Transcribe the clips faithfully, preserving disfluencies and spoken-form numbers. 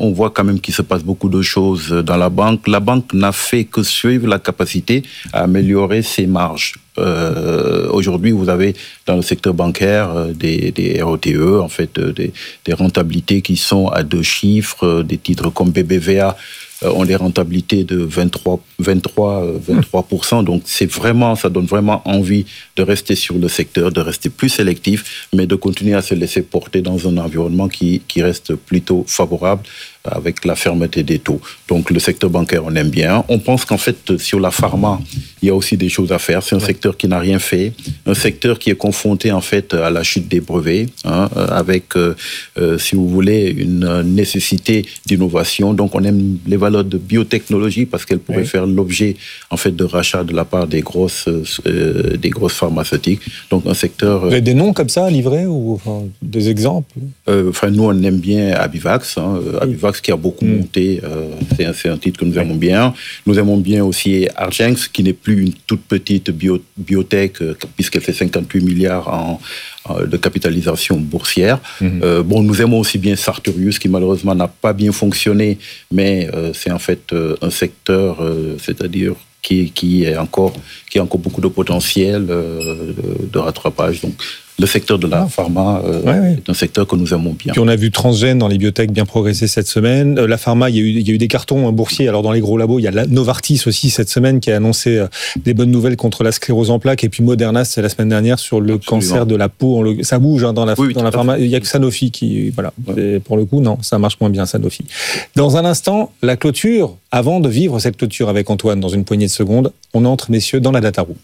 on voit quand même qu'il se passe beaucoup de choses dans la banque. La banque n'a fait que suivre la capacité à améliorer ses marges. Euh, aujourd'hui, vous avez dans le secteur bancaire euh, des, des R O T E, en fait, euh, des, des rentabilités qui sont à deux chiffres, euh, des titres comme B B V A euh, ont des rentabilités de vingt-trois, vingt-trois, vingt-trois pour cent. Donc, c'est vraiment, ça donne vraiment envie de rester sur le secteur, de rester plus sélectif, mais de continuer à se laisser porter dans un environnement qui, qui reste plutôt favorable avec la fermeté des taux. Donc, le secteur bancaire, on aime bien. On pense qu'en fait, sur la pharma, il y a aussi des choses à faire. C'est un ouais. secteur qui n'a rien fait. Un secteur qui est confronté, en fait, à la chute des brevets, hein, avec, euh, euh, si vous voulez, une nécessité d'innovation. Donc, on aime les valeurs de biotechnologie parce qu'elles pourraient oui. faire l'objet, en fait, de rachats de la part des grosses, euh, des grosses pharmaceutiques. Donc, un secteur... Euh, Vous avez des noms comme ça à livrer ou enfin, des exemples? euh, Enfin, nous, on aime bien Abivax. Hein, Abivax qui a beaucoup mmh. monté, euh, c'est, un, c'est un titre que nous aimons bien. Nous aimons bien aussi Argenx, qui n'est plus une toute petite bio, biotech, euh, puisqu'elle fait cinquante-huit milliards en, en, de capitalisation boursière. Mmh. Euh, bon, nous aimons aussi bien Sartorius, qui malheureusement n'a pas bien fonctionné, mais euh, c'est en fait euh, un secteur, euh, c'est-à-dire qui, qui, est encore, qui a encore beaucoup de potentiel euh, de, de rattrapage. Donc, le secteur de la pharma euh, ouais, ouais. est un secteur que nous aimons bien. Puis on a vu Transgène dans les biotech bien progresser cette semaine. Euh, la pharma, il y a eu, il y a eu des cartons boursiers. Alors dans les gros labos, il y a la Novartis aussi cette semaine qui a annoncé euh, des bonnes nouvelles contre la sclérose en plaques. Et puis Moderna, c'est la semaine dernière sur le Absolument. cancer de la peau. Le, ça bouge hein, dans la, oui, dans la pharma. Il y a que Sanofi qui, voilà. Ouais. Pour le coup, non, ça marche moins bien Sanofi. Dans un instant, la clôture. Avant de vivre cette clôture avec Antoine dans une poignée de secondes, on entre messieurs dans la data room.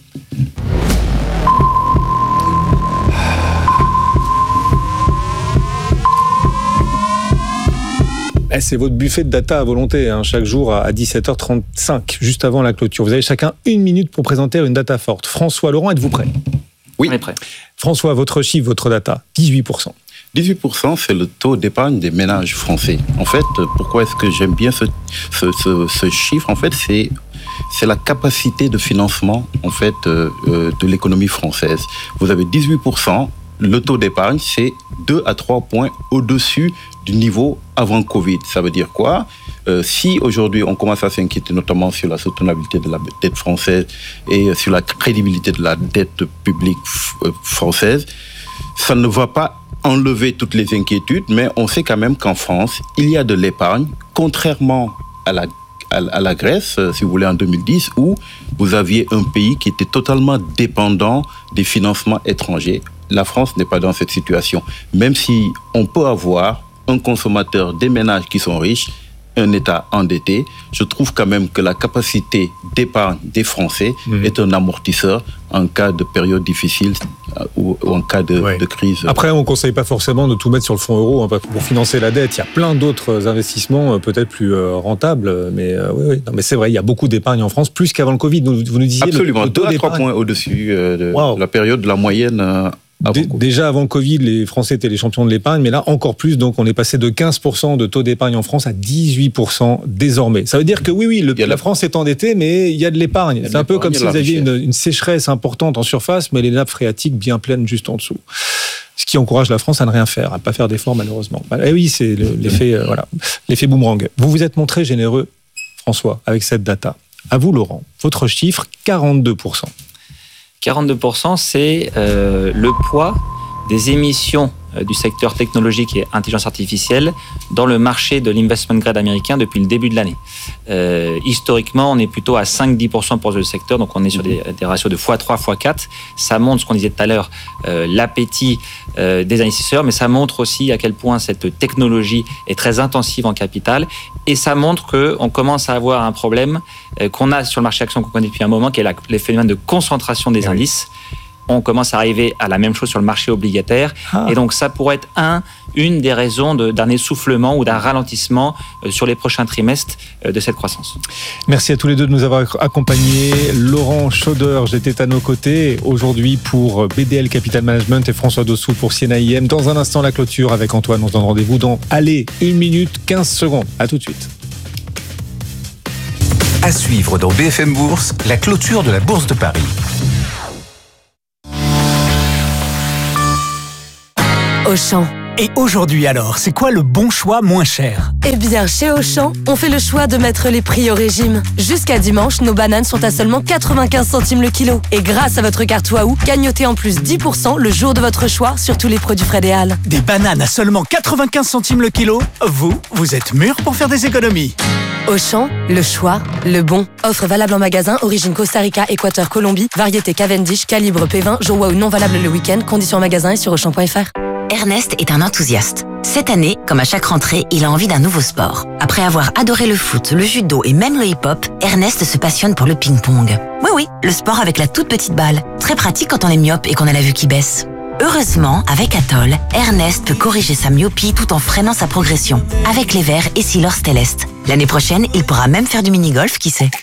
C'est votre buffet de data à volonté, hein, chaque jour à dix-sept heures trente-cinq, juste avant la clôture. Vous avez chacun une minute pour présenter une data forte. François, Laurent, êtes-vous prêts? Oui. On est prêts. François, votre chiffre, votre data, dix-huit pour cent. dix-huit pour cent, c'est le taux d'épargne des ménages français. En fait, pourquoi est-ce que j'aime bien ce, ce, ce, ce chiffre? En fait, c'est, c'est la capacité de financement en fait, euh, de l'économie française. Vous avez dix-huit pour cent, le taux d'épargne, c'est deux à trois points au-dessus du niveau avant Covid. Ça veut dire quoi? euh, Si aujourd'hui on commence à s'inquiéter notamment sur la soutenabilité de la dette française et sur la crédibilité de la dette publique française, ça ne va pas enlever toutes les inquiétudes, mais on sait quand même qu'en France, il y a de l'épargne, contrairement à la, à, à la Grèce, si vous voulez, en deux mille dix, où vous aviez un pays qui était totalement dépendant des financements étrangers. La France n'est pas dans cette situation. Même si on peut avoir un consommateur, des ménages qui sont riches, un État endetté, je trouve quand même que la capacité d'épargne des Français mmh. est un amortisseur en cas de période difficile ou, ou en cas de, ouais. de crise. Après, on ne conseille pas forcément de tout mettre sur le fonds euro hein, pour financer la dette. Il y a plein d'autres investissements peut-être plus rentables, mais euh, oui, oui. Non, mais c'est vrai, il y a beaucoup d'épargne en France, plus qu'avant le Covid. Vous, vous nous disiez Absolument, le, le taux deux à trois points au-dessus euh, de wow. la période de la moyenne. Euh, Dé- déjà avant le Covid, les Français étaient les champions de l'épargne, mais là encore plus, donc on est passé de quinze pour cent de taux d'épargne en France à dix-huit pour cent désormais. Ça veut dire que oui, oui, le, la, la France est endettée, mais il y a de l'épargne. C'est un peu comme si vous aviez une, une sécheresse importante en surface, mais les nappes phréatiques bien pleines juste en dessous. Ce qui encourage la France à ne rien faire, à ne pas faire d'efforts malheureusement. Et oui, c'est le, l'effet, euh, voilà, l'effet boomerang. Vous vous êtes montré généreux, François, avec cette data. À vous, Laurent, votre chiffre, quarante-deux pour cent. quarante-deux pour cent, c'est euh, le poids des émissions euh, du secteur technologique et intelligence artificielle dans le marché de l'investment grade américain depuis le début de l'année. Euh, historiquement, on est plutôt à cinq à dix pour cent pour le secteur, donc on est sur des, des ratios de fois trois, fois quatre. Ça montre ce qu'on disait tout à l'heure, euh, l'appétit euh, des investisseurs, mais ça montre aussi à quel point cette technologie est très intensive en capital, et ça montre qu'on commence à avoir un problème euh, qu'on a sur le marché action qu'on connaît depuis un moment, qui est la, les phénomènes de concentration des oui. indices. On commence à arriver à la même chose sur le marché obligataire. Ah. Et donc, ça pourrait être un, une des raisons de, d'un essoufflement ou d'un ralentissement euh, sur les prochains trimestres euh, de cette croissance. Merci à tous les deux de nous avoir accompagnés. Laurent Schauder, j'étais à nos côtés aujourd'hui pour B D L Capital Management et François Dossou pour Siena I M. Dans un instant, la clôture avec Antoine. On se donne rendez-vous dans, allez, une minute, quinze secondes. À tout de suite. À suivre dans B F M Bourse, la clôture de la Bourse de Paris. Auchan. Et aujourd'hui alors, c'est quoi le bon choix moins cher ? Eh bien, chez Auchan, on fait le choix de mettre les prix au régime. Jusqu'à dimanche, nos bananes sont à seulement quatre-vingt-quinze centimes le kilo. Et grâce à votre carte Waouh, gagnotez en plus dix pour cent le jour de votre choix sur tous les produits Fred et Al. Des bananes à seulement quatre-vingt-quinze centimes le kilo ? Vous, vous êtes mûrs pour faire des économies. Auchan, le choix, le bon. Offre valable en magasin, origine Costa Rica, Équateur, Colombie, variété Cavendish, calibre P vingt, jour Waouh non valable le week-end, conditions en magasin et sur auchan point f r. Ernest est un enthousiaste. Cette année, comme à chaque rentrée, il a envie d'un nouveau sport. Après avoir adoré le foot, le judo et même le hip-hop, Ernest se passionne pour le ping-pong. Oui, oui, le sport avec la toute petite balle. Très pratique quand on est myope et qu'on a la vue qui baisse. Heureusement, avec Atoll, Ernest peut corriger sa myopie tout en freinant sa progression. Avec les verres et Silor Stellest. L'année prochaine, il pourra même faire du mini-golf, qui sait.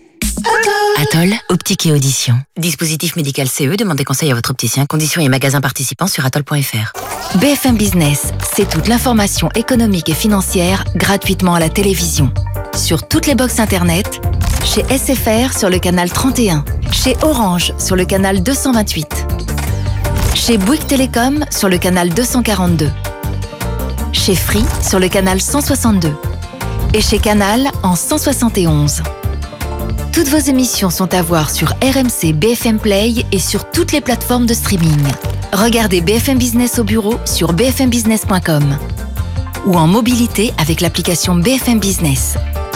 Atoll, optique et audition. Dispositif médical C E, demandez conseil à votre opticien. Conditions et magasins participants sur atoll point f r. B F M Business, c'est toute l'information économique et financière gratuitement à la télévision. Sur toutes les box internet, chez S F R sur le canal trente et un, chez Orange sur le canal deux cent vingt-huit, chez Bouygues Télécom sur le canal deux cent quarante-deux, chez Free sur le canal cent soixante-deux et chez Canal en cent soixante et onze. Toutes vos émissions sont à voir sur R M C B F M Play et sur toutes les plateformes de streaming. Regardez B F M Business au bureau sur b f m business point com ou en mobilité avec l'application B F M Business.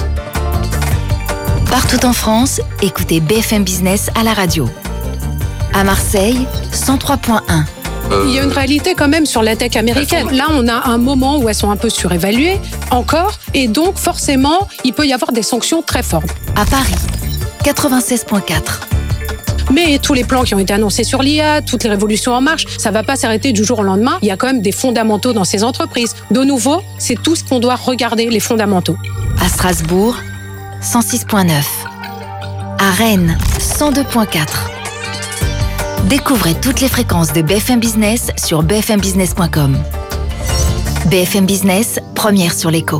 Partout en France, écoutez B F M Business à la radio. À Marseille, cent trois point un. Il y a une réalité quand même sur la tech américaine. Là, on a un moment où elles sont un peu surévaluées, encore, et donc forcément, il peut y avoir des sanctions très fortes. À Paris, quatre-vingt-seize point quatre. Mais tous les plans qui ont été annoncés sur l'I A, toutes les révolutions en marche, ça ne va pas s'arrêter du jour au lendemain. Il y a quand même des fondamentaux dans ces entreprises. De nouveau, c'est tout ce qu'on doit regarder, les fondamentaux. À Strasbourg, cent six point neuf. À Rennes, cent deux point quatre. Découvrez toutes les fréquences de B F M Business sur b f m business point com. B F M Business, première sur l'écho.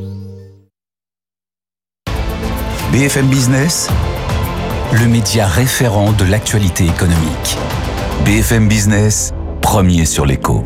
B F M Business, le média référent de l'actualité économique. B F M Business, premier sur l'écho.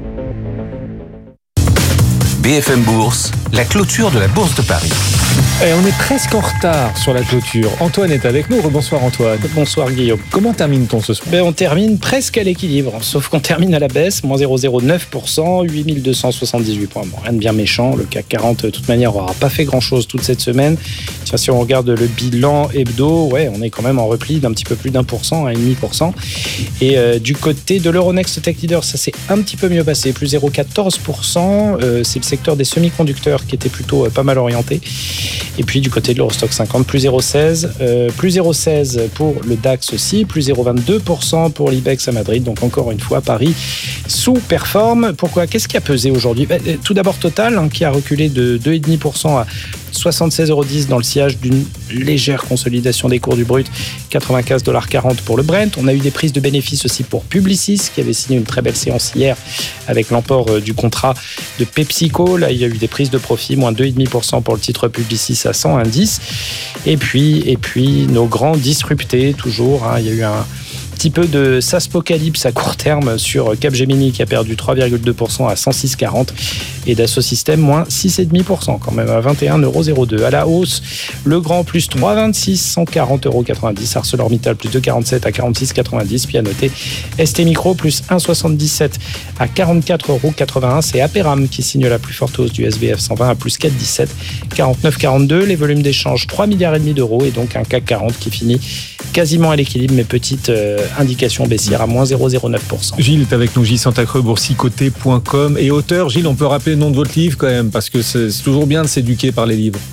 B F M Bourse, la clôture de la Bourse de Paris. Et on est presque en retard sur la clôture. Antoine est avec nous. Rebonsoir Antoine. Bonsoir Guillaume. Comment termine-t-on ce soir ? Ben, on termine presque à l'équilibre, sauf qu'on termine à la baisse, moins zéro virgule zéro neuf pour cent, huit mille deux cent soixante-dix-huit points. Bon, rien de bien méchant, le C A C quarante de toute manière n'aura pas fait grand-chose toute cette semaine. Tiens, si on regarde le bilan hebdo, ouais, on est quand même en repli d'un petit peu plus d'un pour cent, un virgule cinq pour cent. Et euh, du côté de l'Euronext Tech Leader, ça s'est un petit peu mieux passé, plus zéro virgule quatorze pour cent. Euh, c'est le secteur des semi-conducteurs qui était plutôt euh, pas mal orienté. Et puis du côté de l'Eurostock cinquante, plus zéro virgule seize, euh, plus zéro virgule seize pour le DAX aussi, plus zéro virgule vingt-deux pour cent pour l'Ibex à Madrid. Donc encore une fois, Paris sous-performe. Pourquoi ? Qu'est-ce qui a pesé aujourd'hui ? Ben, tout d'abord Total, hein, qui a reculé de deux virgule cinq pour cent à soixante-seize euros dix dans le sillage d'une légère consolidation des cours du brut, quatre-vingt-quinze virgule quarante pour le Brent. On a eu des prises de bénéfices aussi pour Publicis, qui avait signé une très belle séance hier avec l'emport du contrat de PepsiCo. Là, il y a eu des prises de profit, moins deux virgule cinq pour cent pour le titre Publicis à cent un virgule dix. Et puis, et puis nos grands disruptés, toujours. Hein, il y a eu un petit peu de Saspocalypse à court terme sur Capgemini qui a perdu trois virgule deux pour cent à cent six virgule quarante et Dassault Systèmes moins six virgule cinq pour cent quand même à vingt et un euros zéro deux. À la hausse, le grand plus trois virgule vingt-six, cent quarante euros quatre-vingt-dix. ArcelorMittal plus deux virgule quarante-sept à quarante-six virgule quatre-vingt-dix. Puis à noter S T Micro plus un virgule soixante-dix-sept à quarante-quatre euros quatre-vingt-un. C'est Aperam qui signe la plus forte hausse du S B F cent vingt à plus quatre virgule dix-sept, quarante-neuf virgule quarante-deux. Les volumes d'échange trois milliards et demi d'euros et donc un C A C quarante qui finit quasiment à l'équilibre, mais petite euh, indication baissière à moins zéro virgule zéro neuf pour cent. Gilles est avec nous, Gilles Santacreux, boursicoté point com et auteur. Gilles, on peut rappeler le nom de votre livre quand même, parce que c'est, c'est toujours bien de s'éduquer par les livres.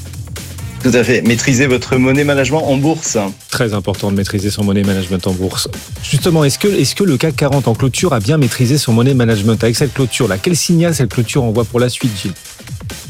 Tout à fait. Maîtriser votre money management en bourse. Très important de maîtriser son money management en bourse. Justement, est-ce que, est-ce que le C A C quarante en clôture a bien maîtrisé son money management ? Avec cette clôture-là, quel signal cette clôture envoie pour la suite, Gilles ?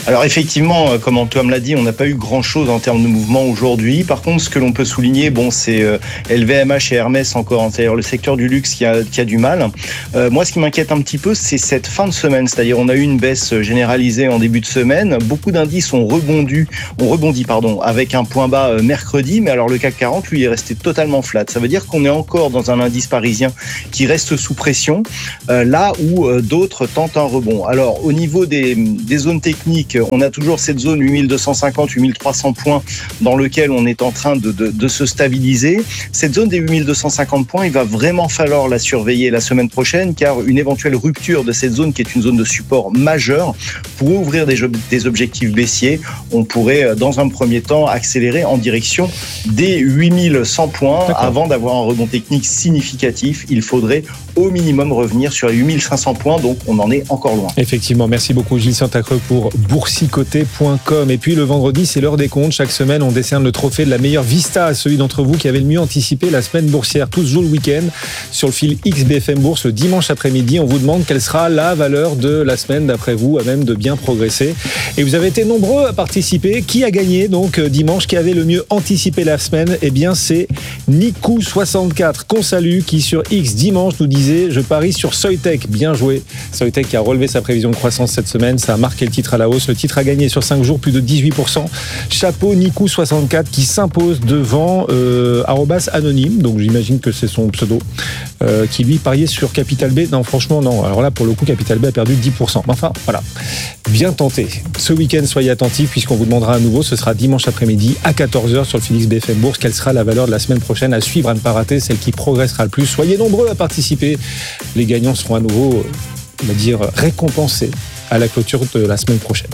Alors effectivement, comme Antoine l'a dit, on n'a pas eu grand-chose en termes de mouvement aujourd'hui. Par contre, ce que l'on peut souligner, bon, c'est euh, L V M H et Hermès encore, c'est-à-dire le secteur du luxe qui a, qui a du mal. Euh, moi, ce qui m'inquiète un petit peu, c'est cette fin de semaine, c'est-à-dire on a eu une baisse généralisée en début de semaine. Beaucoup d'indices ont rebondi, ont rebondi pardon, avec un point bas mercredi, mais alors le C A C quarante, lui, est resté totalement flat. Ça veut dire qu'on est encore dans un indice parisien qui reste sous pression, euh, là où euh, d'autres tentent un rebond. Alors, au niveau des, des zones techniques, on a toujours cette zone huit mille deux cent cinquante, huit mille trois cents points dans lequel on est en train de, de, de se stabiliser. Cette zone des huit mille deux cent cinquante points, il va vraiment falloir la surveiller la semaine prochaine, car une éventuelle rupture de cette zone, qui est une zone de support majeure, pourrait ouvrir des, des objectifs baissiers. On pourrait, dans un premier temps, accélérer en direction des huit mille cent points. D'accord. Avant d'avoir un rebond technique significatif, il faudrait au minimum revenir sur les huit mille cinq cents points, donc on en est encore loin. Effectivement, merci beaucoup Gilles Santacreux pour boursicoté point com. Et puis le vendredi, c'est l'heure des comptes. Chaque semaine, on décerne le trophée de la meilleure vista à celui d'entre vous qui avait le mieux anticipé la semaine boursière. Tous jours le week-end, sur le fil X B F M Bourse, le dimanche après-midi, on vous demande quelle sera la valeur de la semaine d'après vous, à même de bien progresser. Et vous avez été nombreux à participer. Qui a gagné donc dimanche, qui avait le mieux anticipé la semaine? Eh bien, c'est Nikou soixante-quatre qu'on salue, qui sur X dimanche nous disait: je parie sur Soitec. Bien joué. Soitec qui a relevé sa prévision de croissance cette semaine, ça a marqué le titre à la hausse. Le titre a gagné sur cinq jours plus de dix-huit pour cent. Chapeau Nikou soixante-quatre qui s'impose devant euh, arrobas anonyme, donc j'imagine que c'est son pseudo, euh, qui lui pariait sur Capital B. Non, franchement, non. Alors là, pour le coup, Capital B a perdu dix pour cent. Mais enfin, voilà. Bien tenté. Ce week-end, soyez attentifs, puisqu'on vous demandera à nouveau, ce sera dimanche après-midi à quatorze heures sur le Félix B F M Bourse, quelle sera la valeur de la semaine prochaine à suivre, à ne pas rater, celle qui progressera le plus. Soyez nombreux à participer. Les gagnants seront à nouveau, on va dire, récompensés à la clôture de la semaine prochaine.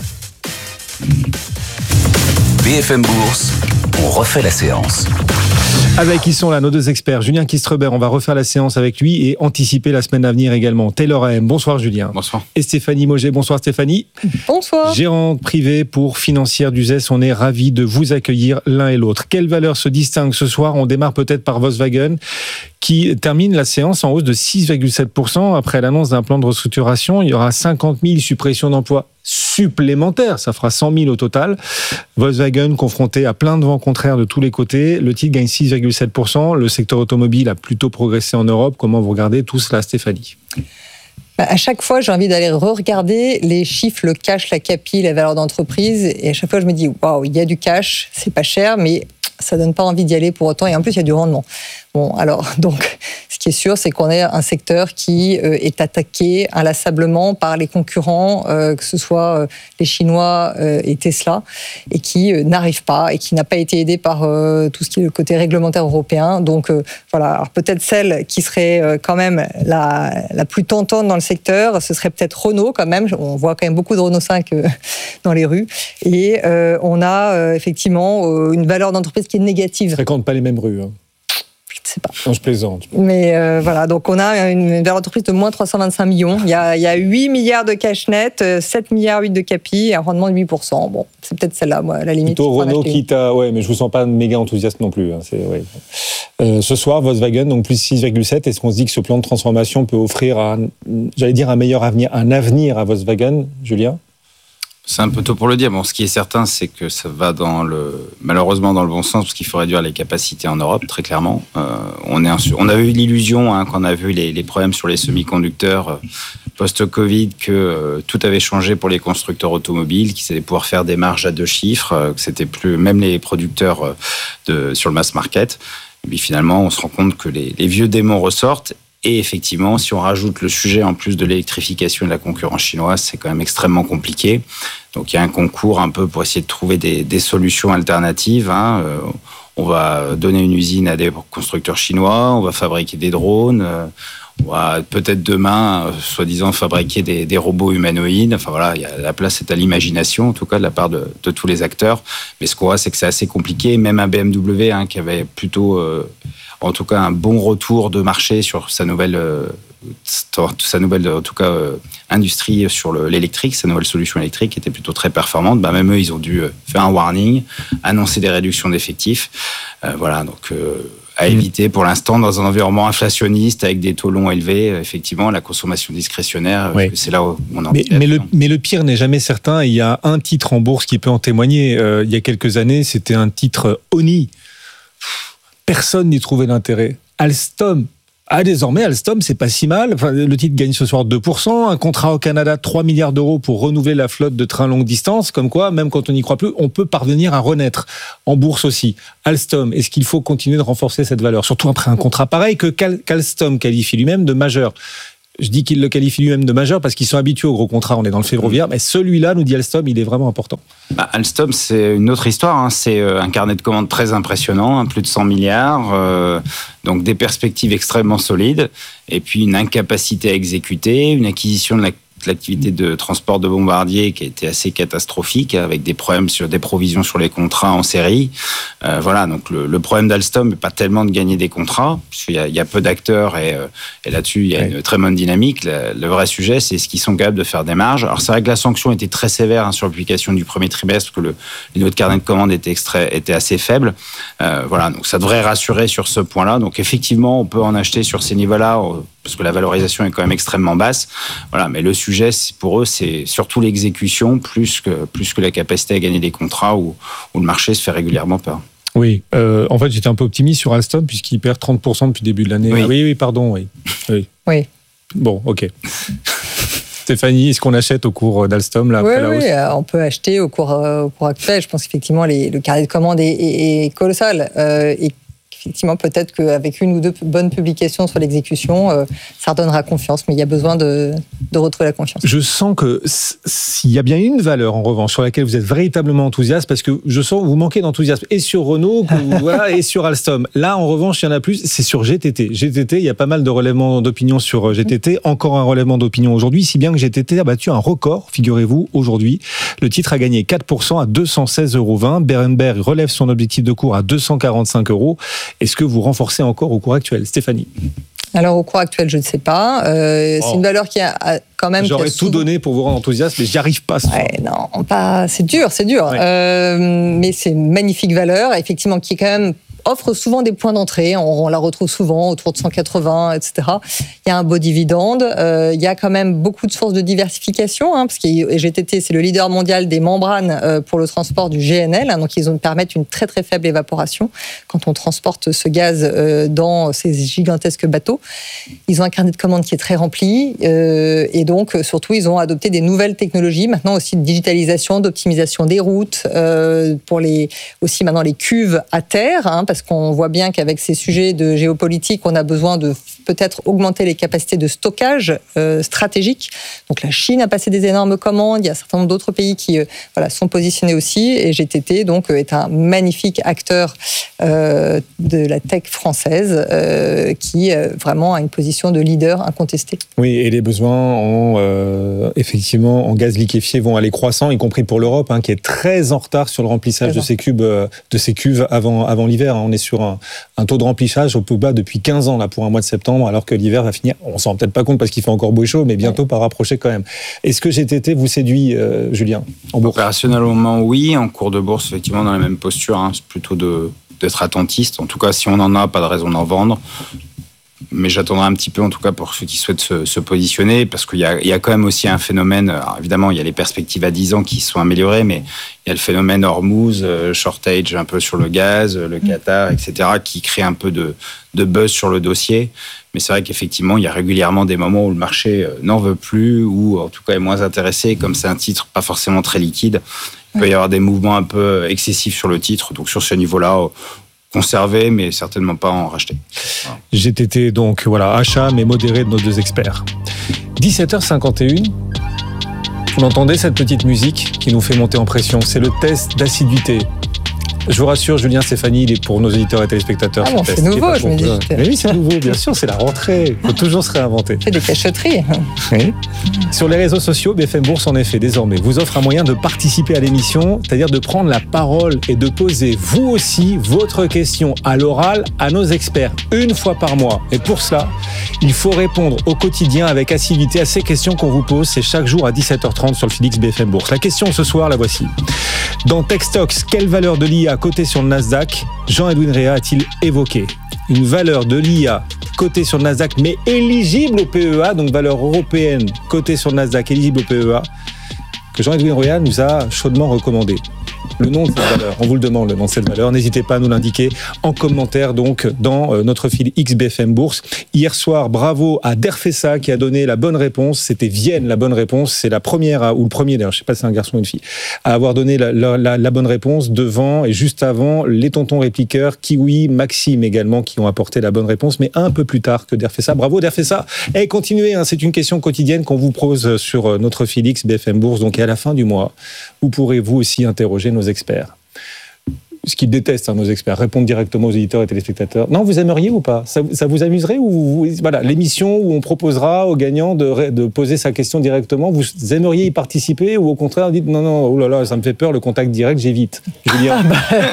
B F M Bourse, on refait la séance. Avec, ils sont là, nos deux experts. Julien Kistrebert, on va refaire la séance avec lui et anticiper la semaine à venir également. Taylor A M, bonsoir Julien. Bonsoir. Et Stéphanie Mauger, bonsoir Stéphanie. Bonsoir. Gérante privée pour Financière du Z E S, on est ravis de vous accueillir l'un et l'autre. Quelle valeur se distingue ce soir? On démarre peut-être par Volkswagen, qui termine la séance en hausse de six virgule sept pour cent. Après l'annonce d'un plan de restructuration, il y aura cinquante mille suppressions d'emplois supplémentaires. Ça fera cent mille au total. Volkswagen confronté à plein de vents contraires de tous les côtés. Le titre gagne six virgule sept pour cent. Le secteur automobile a plutôt progressé en Europe. Comment vous regardez tout cela, Stéphanie? À chaque fois, j'ai envie d'aller re-regarder les chiffres, le cash, la capi, la valeur d'entreprise. Et à chaque fois, je me dis, waouh, il y a du cash, c'est pas cher, mais ça donne pas envie d'y aller pour autant. Et en plus, il y a du rendement. Bon, alors, donc, ce qui est sûr, c'est qu'on est un secteur qui euh, est attaqué inlassablement par les concurrents, euh, que ce soit euh, les Chinois euh, et Tesla, et qui euh, n'arrivent pas, et qui n'a pas été aidé par euh, tout ce qui est le côté réglementaire européen. Donc, euh, voilà. Alors, peut-être celle qui serait euh, quand même la, la plus tentante dans le secteur, ce serait peut-être Renault, quand même. On voit quand même beaucoup de Renault cinq euh, dans les rues. Et euh, on a euh, effectivement euh, une valeur d'entreprise qui est négative. Ils ne fréquentent pas les mêmes rues, hein. Je sais pas. Non, je plaisante. Mais euh, voilà, donc on a une valeur d'entreprise de moins trois cent vingt-cinq millions. Il y a, il y a huit milliards de cash net, sept milliards huit de capi et un rendement de huit pour cent. Bon, c'est peut-être celle-là, moi, à la limite. Plutôt Renault qui t'a... Ouais, mais je vous sens pas méga enthousiaste non plus. Hein. C'est, ouais. euh, ce soir, Volkswagen, donc plus six virgule sept. Est-ce qu'on se dit que ce plan de transformation peut offrir, un, j'allais dire, un meilleur avenir, un avenir à Volkswagen, Julien? C'est un peu tôt pour le dire. Bon, ce qui est certain, c'est que ça va dans le, malheureusement dans le bon sens, parce qu'il faut réduire les capacités en Europe, très clairement. Euh, on, est un, on avait eu l'illusion, hein, quand on a vu les, les problèmes sur les semi-conducteurs euh, post-Covid, que euh, tout avait changé pour les constructeurs automobiles, qu'ils allaient pouvoir faire des marges à deux chiffres, euh, que c'était plus, même les producteurs euh, de, sur le mass market. Et puis finalement, on se rend compte que les, les vieux démons ressortent. Et effectivement, si on rajoute le sujet en plus de l'électrification et de la concurrence chinoise, c'est quand même extrêmement compliqué. Donc il y a un concours un peu pour essayer de trouver des, des solutions alternatives. Hein. Euh, on va donner une usine à des constructeurs chinois, on va fabriquer des drones, euh, on va peut-être demain, euh, soi-disant, fabriquer des, des robots humanoïdes. Enfin voilà, il y a, la place est à l'imagination, en tout cas de la part de, de tous les acteurs. Mais ce qu'on voit, c'est que c'est assez compliqué. Même un B M W, hein, qui avait plutôt... Euh, en tout cas un bon retour de marché sur sa nouvelle, euh, sa nouvelle en tout cas, euh, industrie sur le, l'électrique, sa nouvelle solution électrique était plutôt très performante. Bah, même eux, ils ont dû faire un warning, annoncer des réductions d'effectifs. Euh, voilà, donc euh, à éviter pour l'instant dans un environnement inflationniste avec des taux longs élevés. Effectivement, la consommation discrétionnaire, oui. c'est là où on en mais, mais, le, mais le pire n'est jamais certain. Il y a un titre en bourse qui peut en témoigner. Euh, il y a quelques années, c'était un titre Oni. Personne n'y trouvait d'intérêt. Alstom. Ah, désormais, Alstom, c'est pas si mal. Enfin, le titre gagne ce soir deux pour cent. Un contrat au Canada, trois milliards d'euros pour renouveler la flotte de trains longue distance. Comme quoi, même quand on n'y croit plus, on peut parvenir à renaître. En bourse aussi. Alstom, est-ce qu'il faut continuer de renforcer cette valeur? Surtout après un contrat pareil que qu'Alstom qualifie lui-même de majeur. Je dis qu'il le qualifie lui-même de majeur parce qu'ils sont habitués aux gros contrats. On est dans le ferroviaire, mais celui-là, nous dit Alstom, il est vraiment important. Bah, Alstom, c'est une autre histoire. Hein. C'est un carnet de commandes très impressionnant, hein, plus de cent milliards, euh, donc des perspectives extrêmement solides, et puis une incapacité à exécuter, une acquisition de la l'activité de transport de Bombardier qui a été assez catastrophique avec des problèmes sur des provisions sur les contrats en série. Euh, voilà, donc le, le problème d'Alstom n'est pas tellement de gagner des contrats, puisqu'il y a, il y a peu d'acteurs et, euh, et là-dessus il y a une très bonne dynamique. Le, le vrai sujet, c'est ce qu'ils sont capables de faire des marges. Alors c'est vrai que la sanction était très sévère hein, sur l'application du premier trimestre, parce que le, les notes de carnet de commande étaient, extrait, étaient assez faibles. Euh, voilà, donc ça devrait rassurer sur ce point-là. Donc effectivement, on peut en acheter sur ces niveaux-là, parce que la valorisation est quand même extrêmement basse. Voilà, mais le sujet, pour eux, c'est surtout l'exécution plus que, plus que la capacité à gagner des contrats où, où le marché se fait régulièrement peur. Oui, euh, en fait, j'étais un peu optimiste sur Alstom puisqu'il perd trente pour cent depuis le début de l'année. Oui, ah, oui, oui, pardon, oui. Oui. oui. Bon, ok. Stéphanie, est-ce qu'on achète au cours d'Alstom là, oui, après la hausse? Oui, on peut acheter au cours, euh, au cours actuel. Je pense qu'effectivement, les, le carnet de commande est, est, est colossal. Euh, et effectivement, peut-être qu'avec une ou deux bonnes publications sur l'exécution, euh, ça redonnera confiance. Mais il y a besoin de, de retrouver la confiance. Je sens que s'il y a bien une valeur, en revanche, sur laquelle vous êtes véritablement enthousiaste, parce que je sens que vous manquez d'enthousiasme, et sur Renault, vous, voilà, et sur Alstom. Là, en revanche, il y en a plus, c'est sur G T T. G T T, il y a pas mal de relèvements d'opinion sur G T T. Encore un relèvement d'opinion aujourd'hui, si bien que G T T a battu un record, figurez-vous, aujourd'hui. Le titre a gagné quatre pour cent à deux cent seize euros vingt. Berenberg relève son objectif de cours à deux cent quarante-cinq euros. Est-ce que vous renforcez encore au cours actuel, Stéphanie? Alors, au cours actuel, je ne sais pas. Euh, oh. C'est une valeur qui a, a quand même... J'aurais tout souvent... donné pour vous rendre enthousiaste, mais j'y arrive pas. Ouais, non, pas... c'est dur, c'est dur. Ouais. Euh, mais c'est une magnifique valeur, effectivement, qui est quand même... offre souvent des points d'entrée, on, on la retrouve souvent autour de cent quatre-vingts, et cetera. Il y a un beau dividende, euh, il y a quand même beaucoup de sources de diversification, hein, parce que G T T, c'est le leader mondial des membranes euh, pour le transport du G N L, hein, donc ils ont, permettent une très très faible évaporation quand on transporte ce gaz euh, dans ces gigantesques bateaux. Ils ont un carnet de commandes qui est très rempli, euh, et donc surtout ils ont adopté des nouvelles technologies, maintenant aussi de digitalisation, d'optimisation des routes, euh, pour les, aussi maintenant les cuves à terre, hein, parce qu'on voit bien qu'avec ces sujets de géopolitique, on a besoin de peut-être augmenter les capacités de stockage euh, stratégique. Donc la Chine a passé des énormes commandes, il y a un certain nombre d'autres pays qui euh, voilà, sont positionnés aussi, et G T T donc, est un magnifique acteur euh, de la tech française euh, qui euh, vraiment a une position de leader incontesté. Oui, et les besoins en, euh, effectivement, en gaz liquéfié vont aller croissant, y compris pour l'Europe, hein, qui est très en retard sur le remplissage de ces, cubes, euh, de ces cuves avant, avant l'hiver. On est sur un, un taux de remplissage au plus bas depuis quinze ans là, pour un mois de septembre, alors que l'hiver va finir, on ne s'en rend peut-être pas compte parce qu'il fait encore beau et chaud, mais bientôt ouais. par rapprocher quand même. Est-ce que G T T vous séduit, euh, Julien, en bourse? Opérationnellement, oui. En cours de bourse, effectivement, dans la même posture, hein, c'est plutôt de, d'être attentiste. En tout cas, si on en a, pas de raison d'en vendre. Mais j'attendrai un petit peu, en tout cas, pour ceux qui souhaitent se, se positionner, parce qu'il y a, il y a quand même aussi un phénomène. Alors évidemment, il y a les perspectives à dix ans qui sont améliorées, mais il y a le phénomène Hormuz, euh, shortage un peu sur le gaz, le Qatar, et cetera, qui crée un peu de, de buzz sur le dossier. Mais c'est vrai qu'effectivement, il y a régulièrement des moments où le marché n'en veut plus, ou en tout cas est moins intéressé. Comme c'est un titre pas forcément très liquide, il peut y avoir des mouvements un peu excessifs sur le titre. Donc sur ce niveau-là, conserver, mais certainement pas en racheter. Voilà. G T T, donc voilà, achat, mais modéré de nos deux experts. dix-sept heures cinquante et une, vous entendez cette petite musique qui nous fait monter en pression? C'est le test d'assiduité. Je vous rassure, Julien, Stéphanie, il est pour nos auditeurs et téléspectateurs. Ah bon, c'est nouveau, je me dis. Mais oui, c'est nouveau, bien sûr, c'est la rentrée. Il faut toujours se réinventer. C'est des cachotteries. Oui. Sur les réseaux sociaux, B F M Bourse, en effet, désormais, vous offre un moyen de participer à l'émission, c'est-à-dire de prendre la parole et de poser, vous aussi, votre question à l'oral à nos experts, une fois par mois. Et pour cela, il faut répondre au quotidien avec assiduité à ces questions qu'on vous pose. C'est chaque jour à dix-sept heures trente sur le Félix B F M Bourse. La question ce soir, la voici. Dans Techstocks, quelle valeur de l'I A cotée sur le Nasdaq Jean-Edwin Réa a-t-il évoqué? une valeur de l'I A cotée sur le Nasdaq, mais éligible au P E A, donc valeur européenne cotée sur le Nasdaq, éligible au P E A, que Jean-Edwin Royal nous a chaudement recommandé. Le nom de cette valeur, on vous le demande, le nom de cette valeur. N'hésitez pas à nous l'indiquer en commentaire donc dans notre fil X B F M Bourse. Hier soir, bravo à Derfessa qui a donné la bonne réponse. C'était Vienne la bonne réponse. C'est la première, à, ou le premier d'ailleurs, je ne sais pas si c'est un garçon ou une fille, à avoir donné la, la, la, la bonne réponse devant et juste avant les tontons répliqueurs Kiwi, Maxime également qui ont apporté la bonne réponse, mais un peu plus tard que Derfessa. Bravo Derfessa. Et continuez, hein, c'est une question quotidienne qu'on vous pose sur notre fil X B F M Bourse. Donc à la fin du mois, vous pourrez vous aussi interroger nos experts. Ce qu'ils détestent, hein, nos experts, répondre directement aux éditeurs et téléspectateurs. Non, vous aimeriez ou pas ? ça, ça vous amuserait ou vous, voilà, l'émission où on proposera aux gagnants de, de poser sa question directement, vous aimeriez y participer ou au contraire dites non, non, oh là là, ça me fait peur, le contact direct, j'évite. Julien.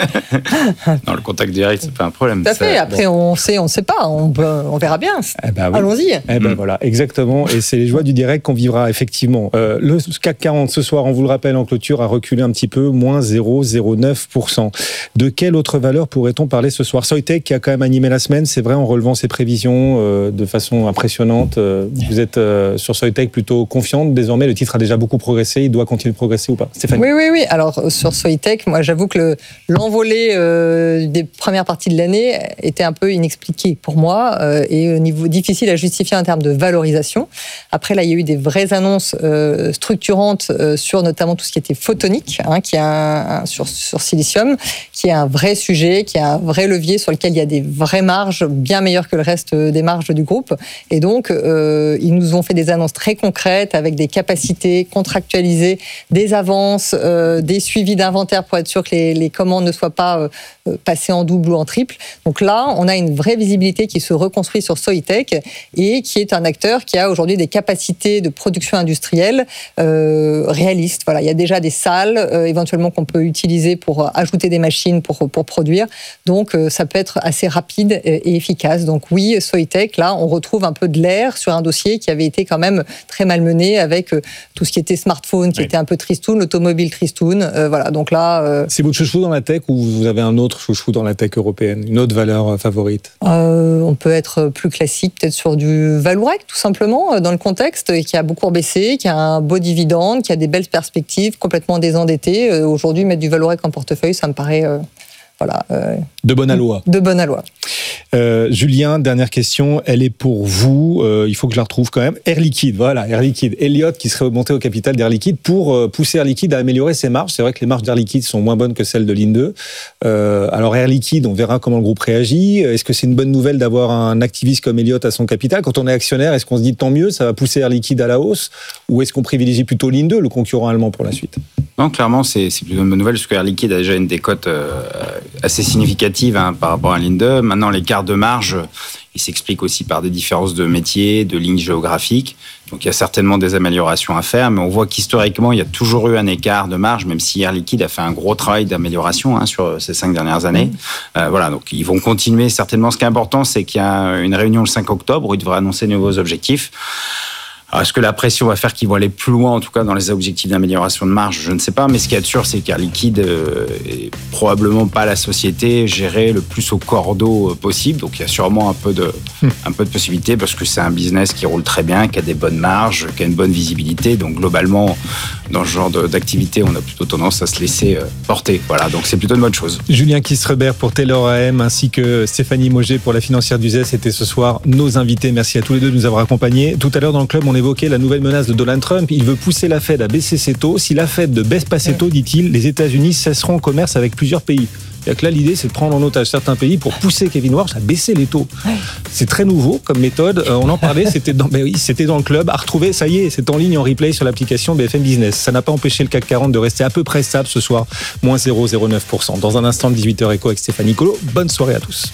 Non, le contact direct, c'est pas un problème. Tout à fait. Après, bon. on sait, on sait pas, on, peut, on verra bien. Eh ben, oui. Allons-y. Eh ben, mmh. Voilà, exactement. Et c'est les joies du direct qu'on vivra effectivement. Euh, le C A C quarante ce soir, on vous le rappelle en clôture, a reculé un petit peu, moins zéro virgule zéro neuf pour cent. De quelle autre valeur pourrait-on parler ce soir ? Soitec qui a quand même animé la semaine, c'est vrai, en relevant ses prévisions euh, de façon impressionnante. Euh, vous êtes euh, sur Soitec plutôt confiante désormais, le titre a déjà beaucoup progressé, il doit continuer de progresser ou pas ? Stéphanie ? Oui, oui, oui. Alors sur Soitec, moi j'avoue que le, l'envolée euh, des premières parties de l'année était un peu inexpliquée pour moi euh, et au niveau difficile à justifier en termes de valorisation. Après là, il y a eu des vraies annonces euh, structurantes euh, sur notamment tout ce qui était photonique, hein, qui est un, un, sur, sur silicium, qui est un vrai sujet, qui est un vrai levier sur lequel il y a des vraies marges, bien meilleures que le reste des marges du groupe. Et donc, euh, ils nous ont fait des annonces très concrètes avec des capacités contractualisées, des avances, euh, des suivis d'inventaire pour être sûr que les, les commandes ne soient pas euh, passées en double ou en triple. Donc là, on a une vraie visibilité qui se reconstruit sur Soitec et qui est un acteur qui a aujourd'hui des capacités de production industrielle euh, réalistes. Voilà, il y a déjà des salles euh, éventuellement qu'on peut utiliser pour ajouter des machines pour, pour produire. Donc, euh, ça peut être assez rapide et, et efficace. Donc oui, Soitec, là, on retrouve un peu de l'air sur un dossier qui avait été quand même très malmené avec euh, tout ce qui était smartphone, qui oui. était un peu tristoun, l'automobile tristoun. Euh, voilà, donc là... Euh... C'est votre chouchou dans la tech ou vous avez un autre chouchou dans la tech européenne, une autre valeur euh, favorite ? euh, On peut être plus classique, peut-être sur du Vallourec, tout simplement, dans le contexte, qui a beaucoup baissé, qui a un beau dividende, qui a des belles perspectives, complètement désendetté. Euh, aujourd'hui, mettre du Vallourec en portefeuille, ça me paraît... Euh, Voilà, euh, de bonne aloi. De bonne aloi. Euh, Julien, dernière question, elle est pour vous. Euh, il faut que je la retrouve quand même. Air Liquide, voilà, Air Liquide. Elliott qui serait remonté au capital d'Air Liquide pour euh, pousser Air Liquide à améliorer ses marges. C'est vrai que les marges d'Air Liquide sont moins bonnes que celles de Linde. Euh, alors Air Liquide, on verra comment le groupe réagit. Est-ce que c'est une bonne nouvelle d'avoir un activiste comme Elliott à son capital ? Quand on est actionnaire, est-ce qu'on se dit tant mieux, ça va pousser Air Liquide à la hausse ? Ou est-ce qu'on privilégie plutôt Linde, le concurrent allemand, pour la suite ? Non, clairement, c'est, c'est plutôt une bonne nouvelle parce que Air Liquide a déjà une décote euh, assez significative hein, par rapport à Linde. Maintenant, l'écart de marge, il s'explique aussi par des différences de métiers, de lignes géographiques. Donc, il y a certainement des améliorations à faire, mais on voit qu'historiquement, il y a toujours eu un écart de marge, même si Air Liquide a fait un gros travail d'amélioration hein, sur ces cinq dernières années. Mmh. Euh, voilà, donc ils vont continuer certainement. Ce qui est important, c'est qu'il y a une réunion le cinq octobre où ils devraient annoncer de nouveaux objectifs. Alors, est-ce que la pression va faire qu'ils vont aller plus loin, en tout cas dans les objectifs d'amélioration de marge ? Je ne sais pas, mais ce qui est sûr, c'est qu'Air Liquide euh, est probablement pas la société gérée le plus au cordeau possible. Donc, il y a sûrement un peu de, un peu de possibilité parce que c'est un business qui roule très bien, qui a des bonnes marges, qui a une bonne visibilité. Donc, globalement, dans ce genre de, d'activité, on a plutôt tendance à se laisser porter. Voilà, donc c'est plutôt une bonne chose. Julien Kistrebert pour Taylor A M ainsi que Stéphanie Mauger pour la financière du Z E S étaient ce soir nos invités. Merci à tous les deux de nous avoir accompagnés. Tout à l'heure dans le club, on évoquait la nouvelle menace de Donald Trump. Il veut pousser la Fed à baisser ses taux. Si la Fed ne baisse pas ses taux, dit-il, les États-Unis cesseront le commerce avec plusieurs pays. C'est-à-dire que là, l'idée, c'est de prendre en otage certains pays pour pousser Kevin Warsh à baisser les taux. C'est très nouveau comme méthode. Euh, on en parlait, c'était dans, ben oui, c'était dans le club. À retrouver, ça y est, c'est en ligne, en replay sur l'application B F M Business. Ça n'a pas empêché le C A C quarante de rester à peu près stable ce soir, moins zéro virgule zéro neuf pour cent. Dans un instant, de dix-huit heures éco avec Stéphanie Colo. Bonne soirée à tous.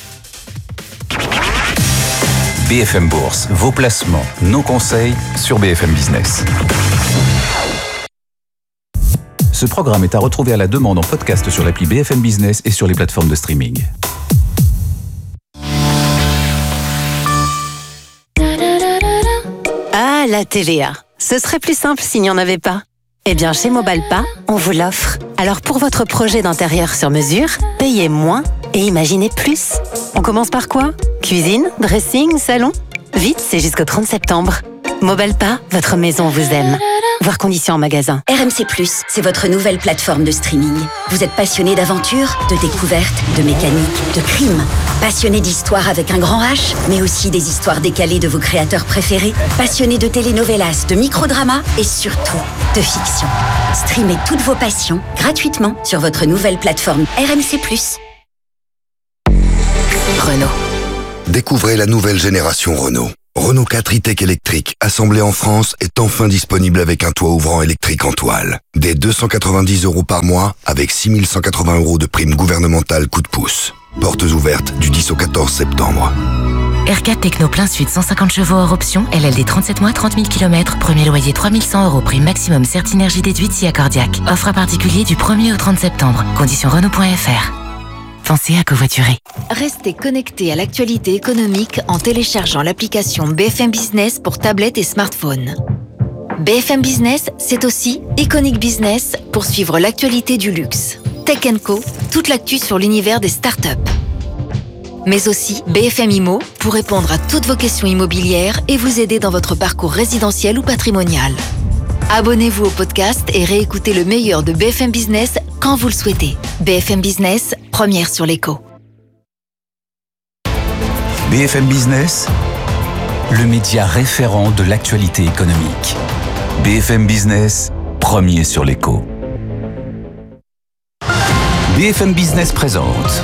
B F M Bourse, vos placements, nos conseils sur B F M Business. Ce programme est à retrouver à la demande en podcast sur l'appli B F M Business et sur les plateformes de streaming. Ah, la T V A. Ce serait plus simple s'il n'y en avait pas. Eh bien, chez Mobalpa, on vous l'offre. Alors, pour votre projet d'intérieur sur mesure, payez moins et imaginez plus. On commence par quoi? Cuisine, dressing, salon? Vite, c'est jusqu'au trente septembre. Mobalpa, votre maison vous aime. Voir conditions en magasin. R M C plus, c'est votre nouvelle plateforme de streaming. Vous êtes passionné d'aventure, de découverte, de mécanique, de crime. Passionné d'histoire avec un grand H, mais aussi des histoires décalées de vos créateurs préférés. Passionné de telenovelas, de microdramas et surtout de fiction. Streamez toutes vos passions gratuitement sur votre nouvelle plateforme R M C plus. Renault. Découvrez la nouvelle génération Renault. Renault quatre e-Tech électrique, assemblé en France, est enfin disponible avec un toit ouvrant électrique en toile. Dès deux cent quatre-vingt-dix euros par mois, avec six mille cent quatre-vingts euros de prime gouvernementale coup de pouce. Portes ouvertes du dix au quatorze septembre. R quatre Techno plein sud, cent cinquante chevaux hors option, L L D trente-sept mois, trente mille kilomètres, premier loyer trois mille cent euros, prime maximum Certinergie déduite si accordiaque. Offre à particulier du premier au trente septembre. Conditions Renault point F R. Pensez à covoiturer. Restez connectés à l'actualité économique en téléchargeant l'application B F M Business pour tablette et smartphone. B F M Business, c'est aussi Iconic Business pour suivre l'actualité du luxe. Tech and Co, toute l'actu sur l'univers des startups. Mais aussi B F M Immo pour répondre à toutes vos questions immobilières et vous aider dans votre parcours résidentiel ou patrimonial. Abonnez-vous au podcast et réécoutez le meilleur de B F M Business quand vous le souhaitez. B F M Business, première sur l'écho. B F M Business, le média référent de l'actualité économique. B F M Business, premier sur l'écho. B F M Business présente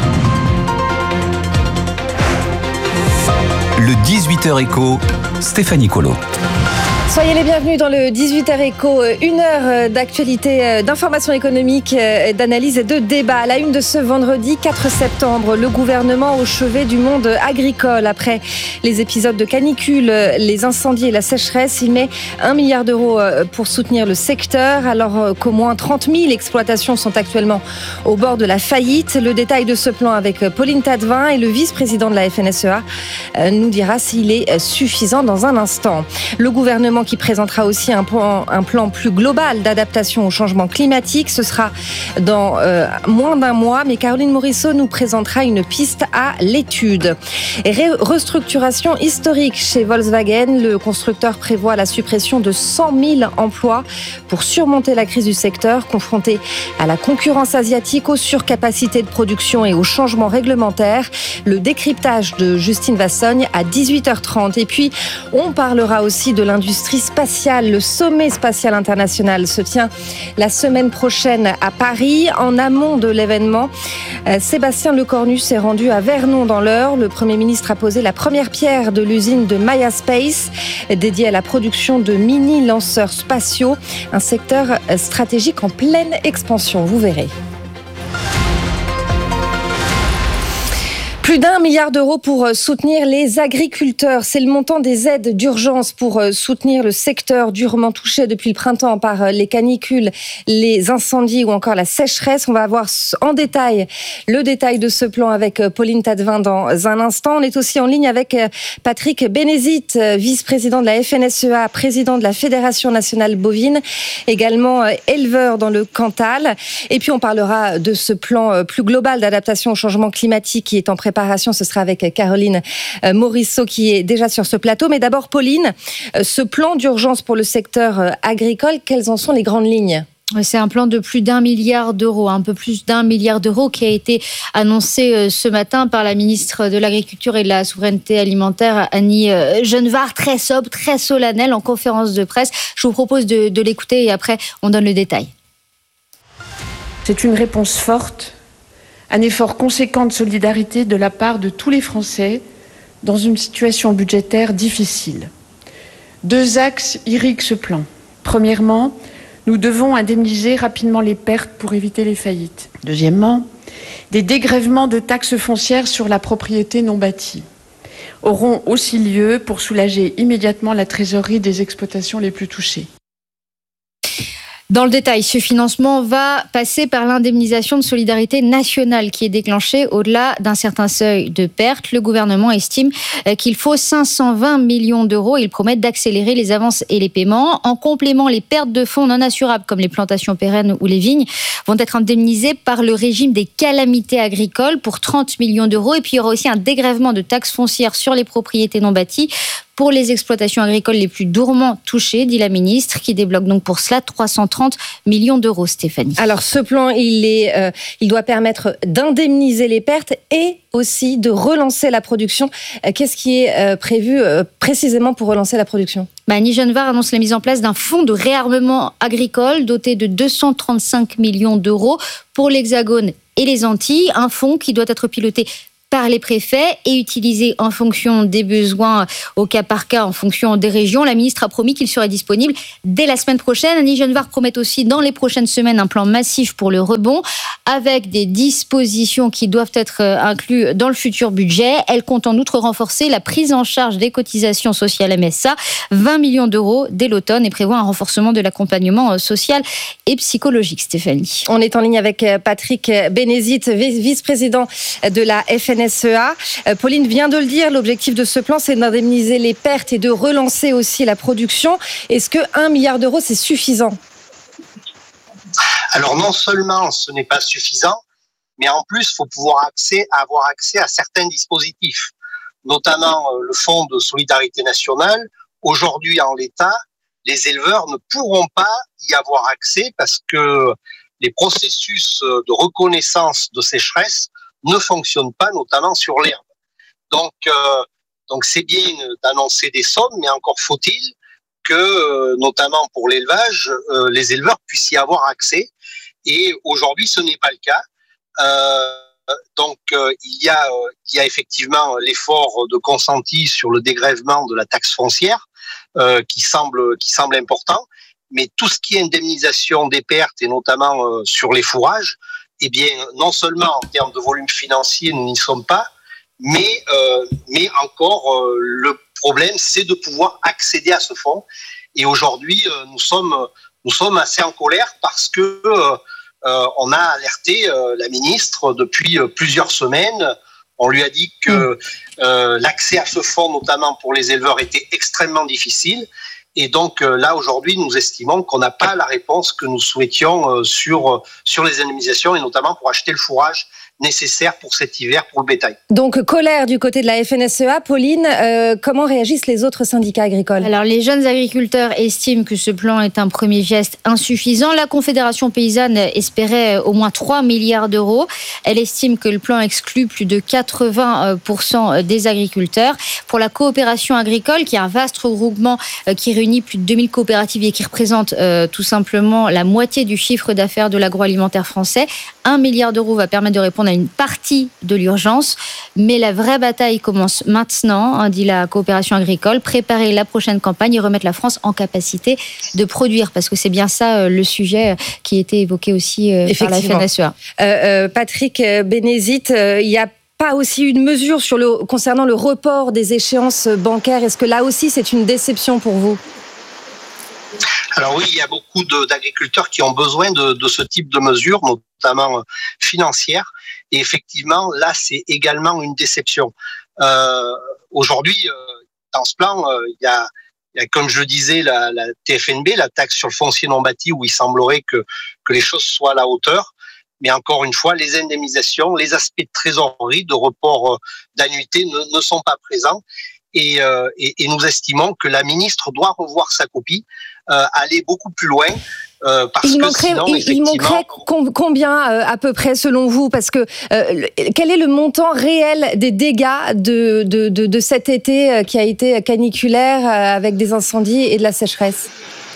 le dix-huit heures écho, Stéphanie Colo. Soyez les bienvenus dans le dix-huit heures écho, une heure d'actualité, d'information économique, d'analyse et de débat. À la une de ce vendredi quatre septembre, le gouvernement au chevet du monde agricole. Après les épisodes de canicule, les incendies et la sécheresse, il met un milliard d'euros pour soutenir le secteur, alors qu'au moins trente mille exploitations sont actuellement au bord de la faillite. Le détail de ce plan avec Pauline Tadevin et le vice-président de la F N S E A nous dira s'il est suffisant dans un instant. Le gouvernement qui présentera aussi un plan, un plan plus global d'adaptation au changement climatique. Ce sera dans euh, moins d'un mois, mais Caroline Morisseau nous présentera une piste à l'étude. Ré- restructuration historique chez Volkswagen. Le constructeur prévoit la suppression de cent mille emplois pour surmonter la crise du secteur, confronté à la concurrence asiatique, aux surcapacités de production et aux changements réglementaires. Le décryptage de Justine Vassogne à dix-huit heures trente. Et puis, on parlera aussi de l'industrie spatiale. Le sommet spatial international se tient la semaine prochaine à Paris. En amont de l'événement, Sébastien Lecornu s'est rendu à Vernon dans l'Eure. Le Premier ministre a posé la première pierre de l'usine de Maya Space, dédiée à la production de mini-lanceurs spatiaux, un secteur stratégique en pleine expansion. Vous verrez. Plus d'un milliard d'euros pour soutenir les agriculteurs. C'est le montant des aides d'urgence pour soutenir le secteur durement touché depuis le printemps par les canicules, les incendies ou encore la sécheresse. On va avoir en détail le détail de ce plan avec Pauline Tadevin dans un instant. On est aussi en ligne avec Patrick Bénézit, vice-président de la F N S E A, président de la Fédération nationale bovine, également éleveur dans le Cantal. Et puis on parlera de ce plan plus global d'adaptation au changement climatique qui est en préparation. Ce sera avec Caroline Morisseau qui est déjà sur ce plateau. Mais d'abord, Pauline, ce plan d'urgence pour le secteur agricole, quelles en sont les grandes lignes ? C'est un plan de plus d'un milliard d'euros, un peu plus d'un milliard d'euros qui a été annoncé ce matin par la ministre de l'Agriculture et de la Souveraineté Alimentaire, Annie Genevard, très sobre, très solennelle en conférence de presse. Je vous propose de, de l'écouter et après on donne le détail. C'est une réponse forte, un effort conséquent de solidarité de la part de tous les Français dans une situation budgétaire difficile. Deux axes irriguent ce plan. Premièrement, nous devons indemniser rapidement les pertes pour éviter les faillites. Deuxièmement, des dégrèvements de taxes foncières sur la propriété non bâtie auront aussi lieu pour soulager immédiatement la trésorerie des exploitations les plus touchées. Dans le détail, ce financement va passer par l'indemnisation de solidarité nationale qui est déclenchée au-delà d'un certain seuil de perte. Le gouvernement estime qu'il faut cinq cent vingt millions d'euros. Il promet d'accélérer les avances et les paiements. En complément, les pertes de fonds non assurables comme les plantations pérennes ou les vignes vont être indemnisées par le régime des calamités agricoles pour trente millions d'euros. Et puis il y aura aussi un dégrèvement de taxes foncières sur les propriétés non bâties pour les exploitations agricoles les plus durement touchées, dit la ministre, qui débloque donc pour cela trois cent trente millions d'euros, Stéphanie. Alors ce plan, il, est, euh, il doit permettre d'indemniser les pertes et aussi de relancer la production. Qu'est-ce qui est euh, prévu euh, précisément pour relancer la production ? Bah, Annie Genevard annonce la mise en place d'un fonds de réarmement agricole doté de deux cent trente-cinq millions d'euros pour l'Hexagone et les Antilles. Un fonds qui doit être piloté par les préfets et utilisé en fonction des besoins au cas par cas, en fonction des régions. La ministre a promis qu'il serait disponible dès la semaine prochaine. Annie Genevard promet aussi dans les prochaines semaines un plan massif pour le rebond avec des dispositions qui doivent être incluses dans le futur budget. Elle compte en outre renforcer la prise en charge des cotisations sociales M S A, vingt millions d'euros dès l'automne, et prévoit un renforcement de l'accompagnement social et psychologique. Stéphanie. On est en ligne avec Patrick Bénézit, vice-président de la F N S E A. Pauline vient de le dire, l'objectif de ce plan, c'est d'indemniser les pertes et de relancer aussi la production. Est-ce que un milliard d'euros, c'est suffisant ? Alors non seulement ce n'est pas suffisant, mais en plus, il faut pouvoir accès, avoir accès à certains dispositifs, notamment le Fonds de solidarité nationale. Aujourd'hui, en l'état, les éleveurs ne pourront pas y avoir accès parce que les processus de reconnaissance de sécheresse ne fonctionne pas, notamment sur l'herbe. Donc, euh, donc c'est bien d'annoncer des sommes, mais encore faut-il que, euh, notamment pour l'élevage, euh, les éleveurs puissent y avoir accès. Et aujourd'hui, ce n'est pas le cas. Euh, donc, euh, il y a, euh, il y a effectivement l'effort de consenti sur le dégrèvement de la taxe foncière, euh, qui semble, qui semble important. Mais tout ce qui est indemnisation des pertes, et notamment euh, sur les fourrages, eh bien, non seulement en termes de volume financier, nous n'y sommes pas, mais, euh, mais encore, euh, le problème, c'est de pouvoir accéder à ce fonds. Et aujourd'hui, euh, nous sommes, nous sommes assez en colère parce que euh, euh, on a alerté euh, la ministre depuis euh, plusieurs semaines. On lui a dit que euh, l'accès à ce fonds, notamment pour les éleveurs, était extrêmement difficile. Et donc euh, là, aujourd'hui, nous estimons qu'on n'a pas la réponse que nous souhaitions euh, sur, sur les indemnisations et notamment pour acheter le fourrage nécessaire pour cet hiver pour le bétail. Donc colère du côté de la F N S E A. Pauline, euh, comment réagissent les autres syndicats agricoles ? Alors les jeunes agriculteurs estiment que ce plan est un premier geste insuffisant. La Confédération paysanne espérait au moins trois milliards d'euros. Elle estime que le plan exclut plus de quatre-vingts pour cent des agriculteurs. Pour la coopération agricole, qui est un vaste regroupement qui réunit plus de deux mille coopératives et qui représente euh, tout simplement la moitié du chiffre d'affaires de l'agroalimentaire français, un milliard d'euros va permettre de répondre à une partie de l'urgence. Mais la vraie bataille commence maintenant, hein, dit la coopération agricole. Préparer la prochaine campagne et remettre la France en capacité de produire. Parce que c'est bien ça euh, le sujet qui a été évoqué aussi euh, par la F N S E A. Euh, euh, Patrick Bénézit, il euh, y a pas aussi une mesure sur le, concernant le report des échéances bancaires. Est-ce que là aussi c'est une déception pour vous ? Alors oui, il y a beaucoup de, d'agriculteurs qui ont besoin de, de ce type de mesures, notamment euh, financières. Et effectivement, là, c'est également une déception. Euh, aujourd'hui, euh, dans ce plan, euh, il y a, il y a, comme je le disais, la, la T F N B, la taxe sur le foncier non bâti, où il semblerait que, que les choses soient à la hauteur. Mais encore une fois, les indemnisations, les aspects de trésorerie, de report euh, d'annuité ne, ne sont pas présents. Et, euh, et, et nous estimons que la ministre doit revoir sa copie, euh, aller beaucoup plus loin. Euh, parce il que manquerait, sinon, il, effectivement, il manquerait combien euh, à peu près selon vous ? Parce que euh, quel est le montant réel des dégâts de, de, de, de cet été euh, qui a été caniculaire euh, avec des incendies et de la sécheresse ?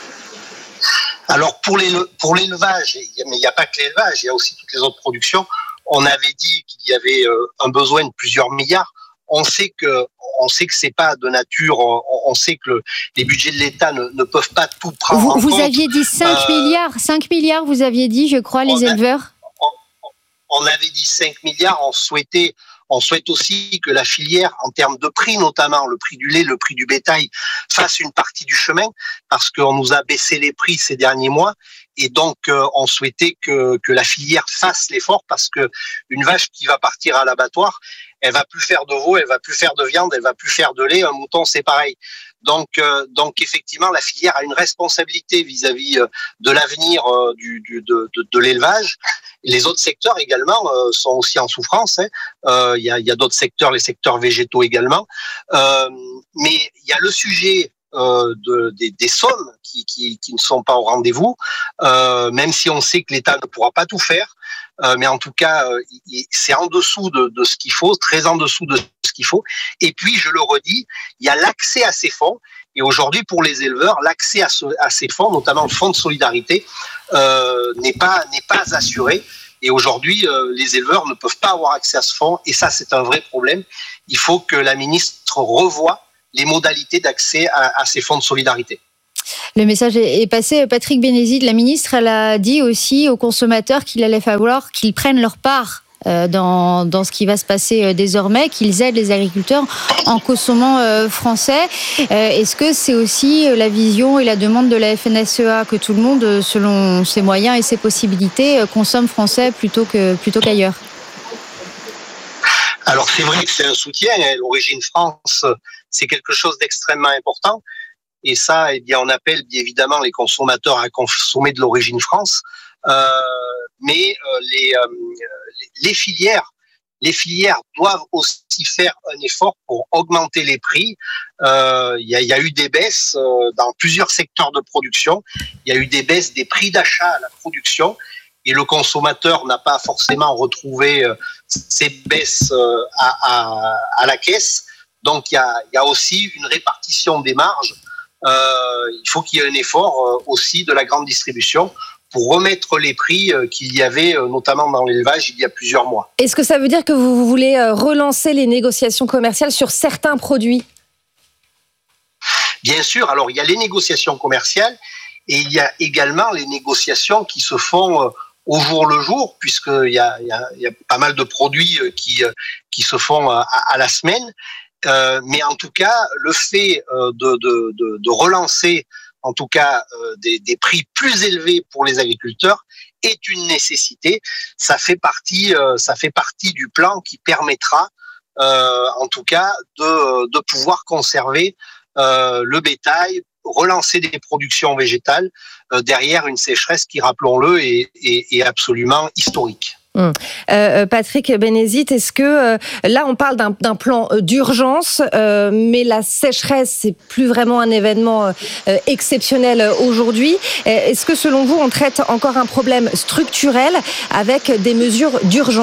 Alors pour, les, pour l'élevage, mais il n'y a pas que l'élevage, il y a aussi toutes les autres productions. On avait dit qu'il y avait euh, un besoin de plusieurs milliards. On sait que on sait que c'est pas de nature. On, on sait que le, les budgets de l'État ne, ne peuvent pas tout prendre vous, en vous compte. Vous aviez dit cinq euh, milliards, cinq milliards. Vous aviez dit, je crois, les éleveurs. A, on, on avait dit cinq milliards. On souhaitait, on souhaite aussi que la filière, en termes de prix, notamment le prix du lait, le prix du bétail, fasse une partie du chemin, parce qu'on nous a baissé les prix ces derniers mois. et donc euh, on souhaitait que, que la filière fasse l'effort, parce que une vache qui va partir à l'abattoir, elle va plus faire de veau, elle va plus faire de viande, elle va plus faire de lait. Un mouton, c'est pareil. Donc, euh, donc effectivement, la filière a une responsabilité vis-à-vis euh, de l'avenir euh, du, du, de, de, de l'élevage. Les autres secteurs également euh, sont aussi en souffrance. Il hein. euh, y a, y a d'autres secteurs, les secteurs végétaux également. Euh, mais il y a le sujet euh, de, des, des sommes qui, qui, qui ne sont pas au rendez-vous, euh, même si on sait que l'État ne pourra pas tout faire. Euh, mais en tout cas, euh, c'est en dessous de, de ce qu'il faut, très en dessous de ce qu'il faut. Et puis, je le redis, il y a l'accès à ces fonds. Et aujourd'hui, pour les éleveurs, l'accès à, ce, à ces fonds, notamment le fonds de solidarité, euh, n'est pas n'est pas assuré. Et aujourd'hui, euh, les éleveurs ne peuvent pas avoir accès à ce fonds. Et ça, c'est un vrai problème. Il faut que la ministre revoie les modalités d'accès à, à ces fonds de solidarité. Le message est passé. Patrick Bénézide, la ministre, elle a dit aussi aux consommateurs qu'il allait falloir qu'ils prennent leur part dans, dans ce qui va se passer désormais, qu'ils aident les agriculteurs en consommant français. Est-ce que c'est aussi la vision et la demande de la F N S E A que tout le monde, selon ses moyens et ses possibilités, consomme français plutôt que, plutôt qu'ailleurs ? Alors c'est vrai que c'est un soutien. L'origine France, c'est quelque chose d'extrêmement important. Et ça, eh bien, on appelle bien évidemment les consommateurs à consommer de l'origine France. Euh, mais euh, les, euh, les filières, les filières doivent aussi faire un effort pour augmenter les prix. Euh, il y a, il y a eu des baisses euh, dans plusieurs secteurs de production. Il y a eu des baisses des prix d'achat à la production. Et le consommateur n'a pas forcément retrouvé euh, ces baisses euh, à, à, à la caisse. Donc il y a, il y a aussi une répartition des marges. Euh, il faut qu'il y ait un effort euh, aussi de la grande distribution pour remettre les prix euh, qu'il y avait euh, notamment dans l'élevage il y a plusieurs mois. Est-ce que ça veut dire que vous voulez euh, relancer les négociations commerciales sur certains produits ? Bien sûr, alors il y a les négociations commerciales et il y a également les négociations qui se font euh, au jour le jour, puisqu'il y a, il y a, il y a pas mal de produits euh, qui, euh, qui se font euh, à, à la semaine. Euh, mais en tout cas, le fait euh, de, de, de, de relancer, en tout cas, euh, des, des prix plus élevés pour les agriculteurs est une nécessité. Ça fait partie, euh, ça fait partie du plan qui permettra, euh, en tout cas, de, de pouvoir conserver euh, le bétail, relancer des productions végétales euh, derrière une sécheresse qui, rappelons-le, est, est, est absolument historique. Hum. Euh, Patrick Bénézide, est-ce que euh, là on parle d'un, d'un plan d'urgence, euh, mais la sécheresse c'est plus vraiment un événement euh, exceptionnel aujourd'hui. Est-ce que selon vous on traite encore un problème structurel avec des mesures d'urgence ?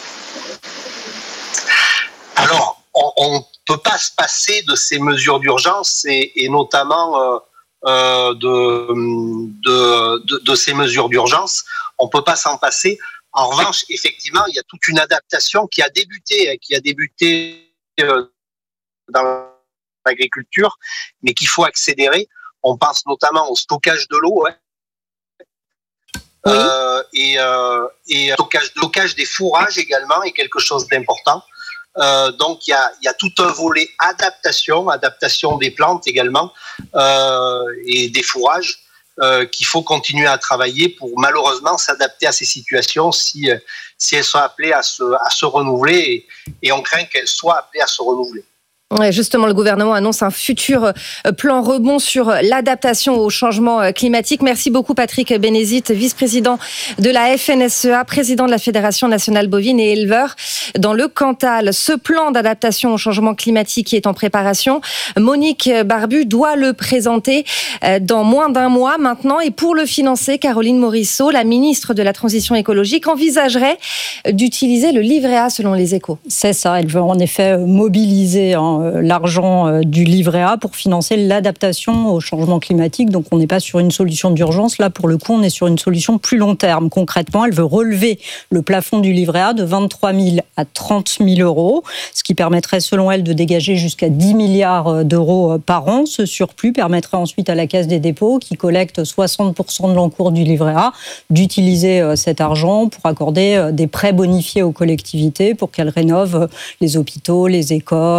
Alors on ne peut pas se passer de ces mesures d'urgence et, et notamment euh, euh, de, de, de, de ces mesures d'urgence. On ne peut pas s'en passer. En revanche, effectivement, il y a toute une adaptation qui a débuté, qui a débuté dans l'agriculture, mais qu'il faut accélérer. On pense notamment au stockage de l'eau, hein. Oui. Euh, et, euh, et stockage, stockage des fourrages également est quelque chose d'important. Euh, donc il y a, il y a tout un volet adaptation, adaptation des plantes également euh, et des fourrages. Euh, qu'il faut continuer à travailler pour malheureusement s'adapter à ces situations si, si elles sont appelées à se, à se renouveler et, et on craint qu'elles soient appelées à se renouveler. Ouais, justement, le gouvernement annonce un futur plan rebond sur l'adaptation au changement climatique. Merci beaucoup Patrick Bénézide, vice-président de la F N S E A, président de la Fédération nationale bovine et éleveur dans le Cantal. Ce plan d'adaptation au changement climatique qui est en préparation, Monique Barbu doit le présenter dans moins d'un mois maintenant. Et pour le financer, Caroline Morisseau, la ministre de la Transition écologique, envisagerait d'utiliser le livret A selon les Échos. C'est ça, elle veut en effet mobiliser en l'argent du livret A pour financer l'adaptation au changement climatique. Donc on n'est pas sur une solution d'urgence. Là, pour le coup, on est sur une solution plus long terme. Concrètement, elle veut relever le plafond du livret A de vingt-trois mille à trente mille euros, ce qui permettrait, selon elle, de dégager jusqu'à dix milliards d'euros par an. Ce surplus permettrait ensuite à la Caisse des dépôts, qui collecte soixante pour cent de l'encours du livret A, d'utiliser cet argent pour accorder des prêts bonifiés aux collectivités pour qu'elles rénovent les hôpitaux, les écoles,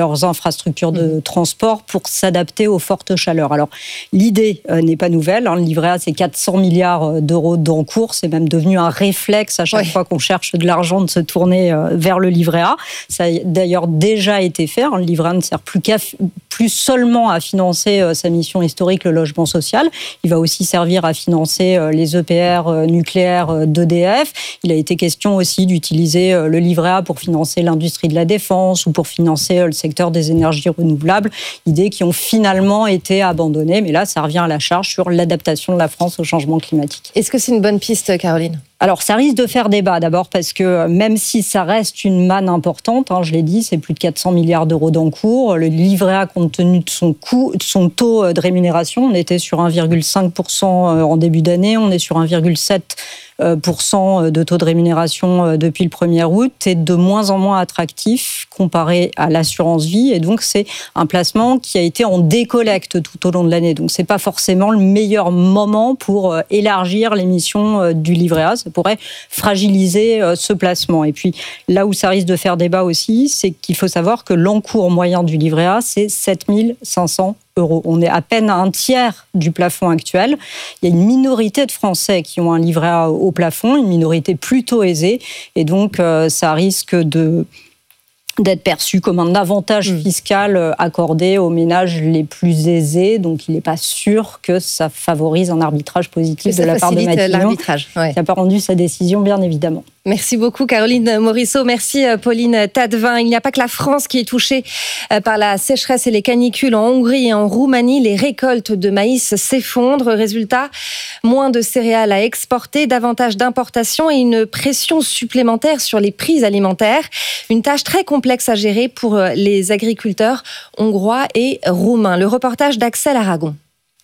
leurs infrastructures de transport pour s'adapter aux fortes chaleurs. Alors, l'idée euh, n'est pas nouvelle. Hein. Le livret A, c'est quatre cents milliards d'euros d'encours. C'est même devenu un réflexe à chaque ouais. fois qu'on cherche de l'argent de se tourner euh, vers le livret A. Ça a d'ailleurs déjà été fait. Hein. Le livret A ne sert plus, qu'à, plus seulement à financer euh, sa mission historique, le logement social. Il va aussi servir à financer euh, les E P R euh, nucléaires euh, d'E D F. Il a été question aussi d'utiliser euh, le livret A pour financer l'industrie de la défense ou pour financer euh, le secteur des énergies renouvelables. Idées qui ont finalement été abandonnées. Mais là, ça revient à la charge sur l'adaptation de la France au changement climatique. Est-ce que c'est une bonne piste, Caroline ? Alors, ça risque de faire débat, d'abord parce que même si ça reste une manne importante, hein, je l'ai dit, c'est plus de quatre cents milliards d'euros d'encours. Le livret A, compte tenu de son coût, de son taux de rémunération, on était sur un virgule cinq pour cent en début d'année, on est sur un virgule sept pour cent de taux de rémunération depuis le premier août, est de moins en moins attractif comparé à l'assurance vie. Et donc, c'est un placement qui a été en décollecte tout au long de l'année. Donc, c'est pas forcément le meilleur moment pour élargir l'émission du livret A. Ça pourrait fragiliser ce placement. Et puis, là où ça risque de faire débat aussi, c'est qu'il faut savoir que l'encours moyen du livret A, c'est sept mille cinq cents euros. On est à peine à un tiers du plafond actuel. Il y a une minorité de Français qui ont un livret A au plafond, une minorité plutôt aisée, et donc euh, ça risque de d'être perçu comme un avantage fiscal accordé aux ménages les plus aisés. Donc, il n'est pas sûr que ça favorise un arbitrage positif de la part de Matignon. L'arbitrage, ouais. Il n'a pas rendu sa décision, bien évidemment. Merci beaucoup, Caroline Morisseau. Merci, Pauline Tadevin. Il n'y a pas que la France qui est touchée par la sécheresse et les canicules. En Hongrie et en Roumanie, les récoltes de maïs s'effondrent. Résultat, moins de céréales à exporter, davantage d'importations et une pression supplémentaire sur les prix alimentaires. Une tâche très complexe à gérer pour les agriculteurs hongrois et roumains. Le reportage d'Axel Aragon.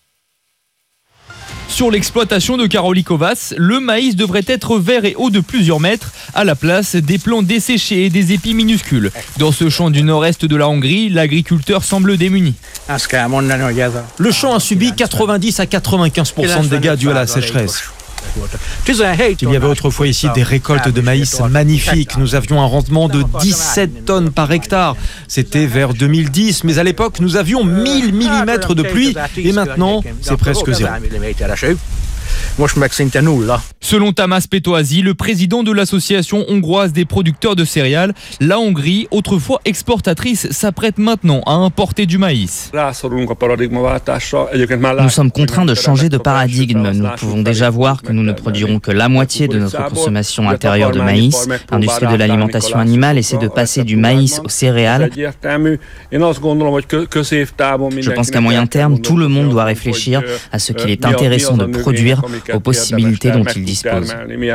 Sur l'exploitation de Karolikovac, le maïs devrait être vert et haut de plusieurs mètres, à la place des plants desséchés et des épis minuscules. Dans ce champ du nord-est de la Hongrie, l'agriculteur semble démuni. Le champ a subi quatre-vingt-dix à quatre-vingt-quinze pour cent de dégâts dus à la sécheresse. Il y avait autrefois ici des récoltes de maïs magnifiques. Nous avions un rendement de dix-sept tonnes par hectare. C'était vers deux mille dix, mais à l'époque, nous avions mille millimètres de pluie et maintenant, c'est presque zéro. Selon Tamás Pétoházy, le président de l'association hongroise des producteurs de céréales, la Hongrie, autrefois exportatrice, s'apprête maintenant à importer du maïs. Nous sommes contraints de changer de paradigme. Nous pouvons déjà voir que nous ne produirons que la moitié de notre consommation intérieure de maïs. L'industrie de l'alimentation animale essaie de passer du maïs aux céréales. Je pense qu'à moyen terme, tout le monde doit réfléchir à ce qu'il est intéressant de produire, aux possibilités dont il dispose.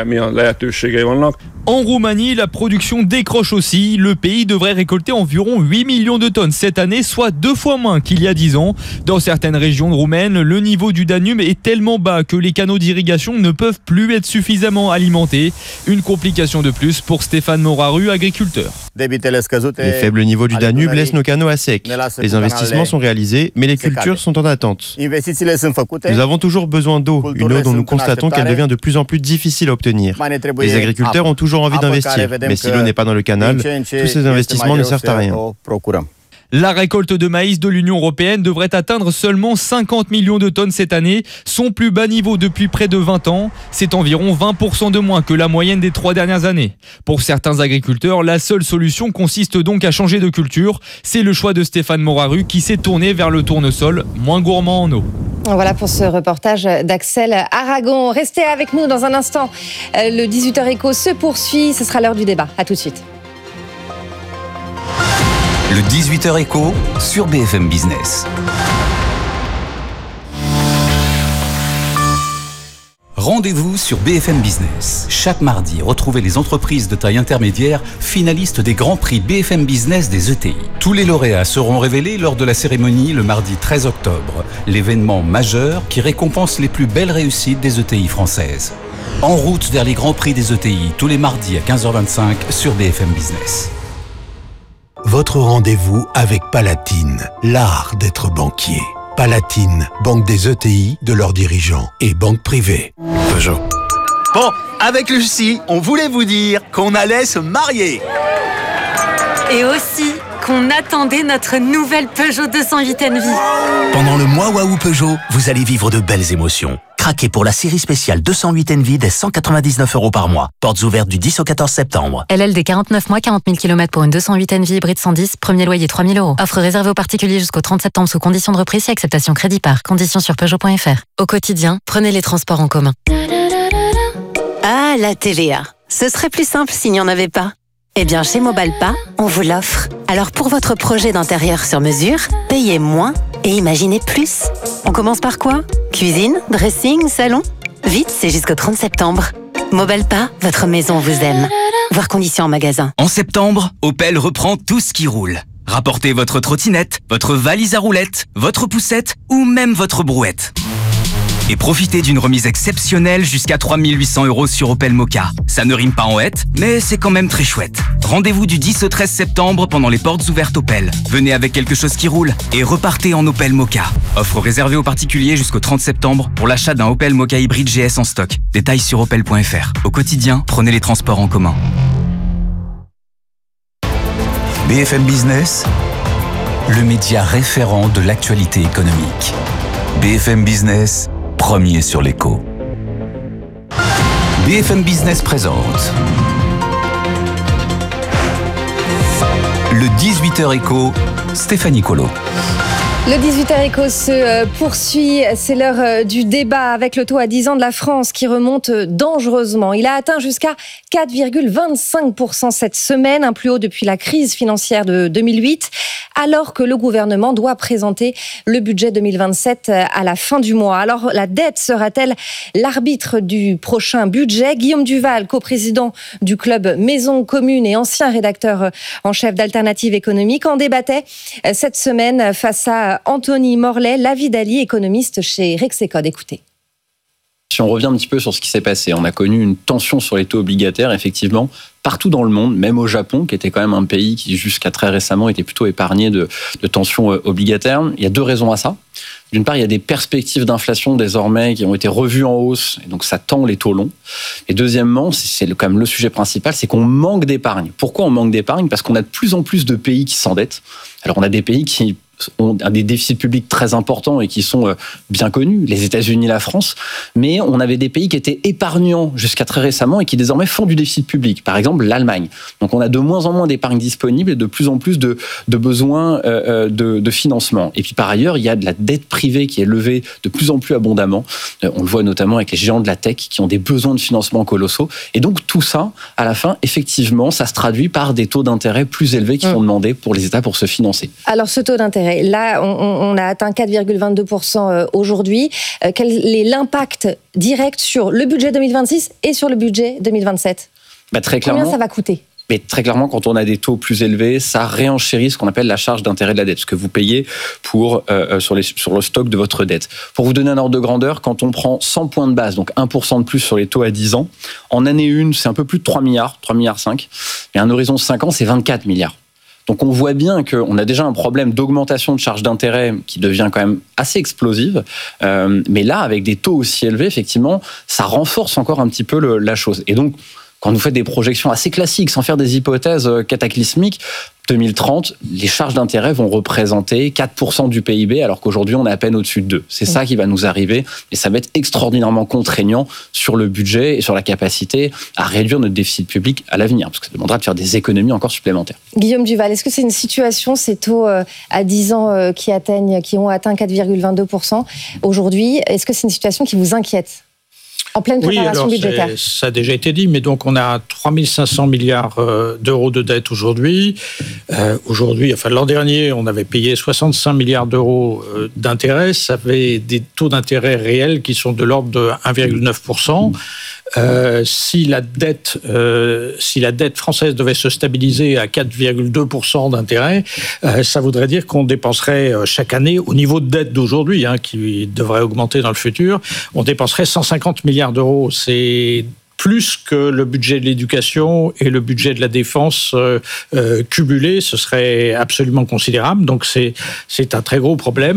En Roumanie, la production décroche aussi. Le pays devrait récolter environ huit millions de tonnes cette année, soit deux fois moins qu'il y a dix ans. Dans certaines régions roumaines, le niveau du Danube est tellement bas que les canaux d'irrigation ne peuvent plus être suffisamment alimentés. Une complication de plus pour Stéphane Moraru, agriculteur. Les faibles niveaux du Danube laissent nos canaux à sec. Les investissements sont réalisés, mais les cultures sont en attente. Nous avons toujours besoin d'eau, une eau dont nous constatons qu'elle devient de plus en plus difficile à obtenir. Les agriculteurs ont toujours envie d'investir, mais si l'eau n'est pas dans le canal, tous ces investissements ne servent à rien. La récolte de maïs de l'Union européenne devrait atteindre seulement cinquante millions de tonnes cette année, son plus bas niveau depuis près de vingt ans. C'est environ vingt pour cent de moins que la moyenne des trois dernières années. Pour certains agriculteurs, la seule solution consiste donc à changer de culture. C'est le choix de Stéphane Moraru qui s'est tourné vers le tournesol, moins gourmand en eau. Voilà pour ce reportage d'Axel Aragon. Restez avec nous dans un instant. Le dix-huit heures Éco se poursuit. Ce sera l'heure du débat. À tout de suite. Le dix-huit heures Éco sur B F M Business. Rendez-vous sur B F M Business. Chaque mardi, retrouvez les entreprises de taille intermédiaire finalistes des grands prix B F M Business des E T I. Tous les lauréats seront révélés lors de la cérémonie le mardi treize octobre, l'événement majeur qui récompense les plus belles réussites des E T I françaises. En route vers les grands prix des E T I, tous les mardis à quinze heures vingt-cinq sur B F M Business. Votre rendez-vous avec Palatine, l'art d'être banquier. Palatine, banque des E T I, de leurs dirigeants et banque privée. Peugeot. Bon, avec Lucie, on voulait vous dire qu'on allait se marier. Et aussi qu'on attendait notre nouvelle Peugeot deux cent huit Envy. Pendant le mois Waouh Peugeot, vous allez vivre de belles émotions. Craquez pour la série spéciale deux cent huit Envy dès cent quatre-vingt-dix-neuf euros par mois. Portes ouvertes du dix au quatorze septembre. L L D quarante-neuf mois, quarante mille kilomètres pour une deux cent huit Envy hybride cent dix, premier loyer trois mille euros. Offre réservée aux particuliers jusqu'au trente septembre sous condition de reprise et acceptation crédit par. Conditions sur Peugeot point F R. Au quotidien, prenez les transports en commun. Ah, la T V A. Ce serait plus simple s'il n'y en avait pas. Eh bien, chez Mobalpa, on vous l'offre. Alors pour votre projet d'intérieur sur mesure, payez moins et imaginez plus. On commence par quoi? Cuisine, dressing, salon? Vite, c'est jusqu'au trente septembre. Mobalpa, votre maison vous aime. Voir conditions en magasin. En septembre, Opel reprend tout ce qui roule. Rapportez votre trottinette, votre valise à roulettes, votre poussette ou même votre brouette. Et profitez d'une remise exceptionnelle jusqu'à trois mille huit cents euros sur Opel Mokka. Ça ne rime pas en hête, mais c'est quand même très chouette. Rendez-vous du dix au treize septembre pendant les portes ouvertes Opel. Venez avec quelque chose qui roule et repartez en Opel Mokka. Offre réservée aux particuliers jusqu'au trente septembre pour l'achat d'un Opel Mokka hybride G S en stock. Détails sur opel point F R. Au quotidien, prenez les transports en commun. B F M Business, le média référent de l'actualité économique. B F M Business, premier sur l'écho. B F M Business présente le dix-huit heures écho, Stéphanie Colo. Le dix-huit heures éco se poursuit, c'est l'heure du débat avec le taux à dix ans de la France qui remonte dangereusement. Il a atteint jusqu'à quatre virgule vingt-cinq pour cent cette semaine, un plus haut depuis la crise financière de deux mille huit, alors que le gouvernement doit présenter le budget deux mille vingt-sept à la fin du mois. Alors la dette sera-t-elle l'arbitre du prochain budget? Guillaume Duval, coprésident du club Maison Commune et ancien rédacteur en chef d'Alternative économique, en débattait cette semaine face à Anthony Morlet, Lavidali, économiste chez Rexecode. Écoutez. Si on revient un petit peu sur ce qui s'est passé, on a connu une tension sur les taux obligataires, effectivement, partout dans le monde, même au Japon, qui était quand même un pays qui, jusqu'à très récemment, était plutôt épargné de, de tensions obligataires. Il y a deux raisons à ça. D'une part, il y a des perspectives d'inflation désormais qui ont été revues en hausse, et donc ça tend les taux longs. Et deuxièmement, c'est quand même le sujet principal, c'est qu'on manque d'épargne. Pourquoi on manque d'épargne? Parce qu'on a de plus en plus de pays qui s'endettent. Alors on a des pays qui ont des déficits publics très importants et qui sont bien connus, les États-Unis, la France, mais on avait des pays qui étaient épargnants jusqu'à très récemment et qui désormais font du déficit public. Par exemple, l'Allemagne. Donc on a de moins en moins d'épargne disponible et de plus en plus de, de besoins euh, de, de financement. Et puis par ailleurs, il y a de la dette privée qui est levée de plus en plus abondamment. Euh, on le voit notamment avec les géants de la tech qui ont des besoins de financement colossaux. Et donc tout ça, à la fin, effectivement, ça se traduit par des taux d'intérêt plus élevés qui sont demandés pour les États pour se financer. Alors ce taux d'intérêt, là, on, on a atteint quatre virgule vingt-deux pour cent aujourd'hui. Quel est l'impact direct sur le budget deux mille vingt-six et sur le budget deux mille vingt-sept? Bah, très clairement, combien ça va coûter? Mais très clairement, quand on a des taux plus élevés, ça réenchérit ce qu'on appelle la charge d'intérêt de la dette, ce que vous payez pour, euh, sur, les, sur le stock de votre dette. Pour vous donner un ordre de grandeur, quand on prend cent points de base, donc un pour cent de plus sur les taux à dix ans, en année une, c'est un peu plus de trois milliards, trois virgule cinq milliards, et un horizon de cinq ans, c'est vingt-quatre milliards. Donc on voit bien qu'on a déjà un problème d'augmentation de charge d'intérêt qui devient quand même assez explosive. Euh, mais là, avec des taux aussi élevés, effectivement, ça renforce encore un petit peu le, la chose. Et donc, quand vous faites des projections assez classiques, sans faire des hypothèses cataclysmiques, deux mille trente, les charges d'intérêt vont représenter quatre pour cent du P I B, alors qu'aujourd'hui, on est à peine au-dessus de deux. C'est ça qui va nous arriver, et ça va être extraordinairement contraignant sur le budget et sur la capacité à réduire notre déficit public à l'avenir, parce que ça demandera de faire des économies encore supplémentaires. Guillaume Duval, est-ce que c'est une situation, ces taux à dix ans qui atteignent, qui ont atteint quatre virgule vingt-deux pour cent aujourd'hui, est-ce que c'est une situation qui vous inquiète ? En pleine préparation oui, alors budgétaire. Ça a déjà été dit, mais donc on a trois mille cinq cents milliards d'euros de dette aujourd'hui. Euh, aujourd'hui, enfin l'an dernier, on avait payé soixante-cinq milliards d'euros d'intérêt. Ça avait des taux d'intérêt réels qui sont de l'ordre de un virgule neuf pour cent. Euh, si la dette, euh, si la dette française devait se stabiliser à quatre virgule deux pour cent d'intérêt, euh, ça voudrait dire qu'on dépenserait chaque année, au niveau de dette d'aujourd'hui, hein, qui devrait augmenter dans le futur, on dépenserait cent cinquante milliards d'euros. C'est plus que le budget de l'éducation et le budget de la défense euh, euh, cumulés, ce serait absolument considérable. Donc c'est c'est un très gros problème. Alors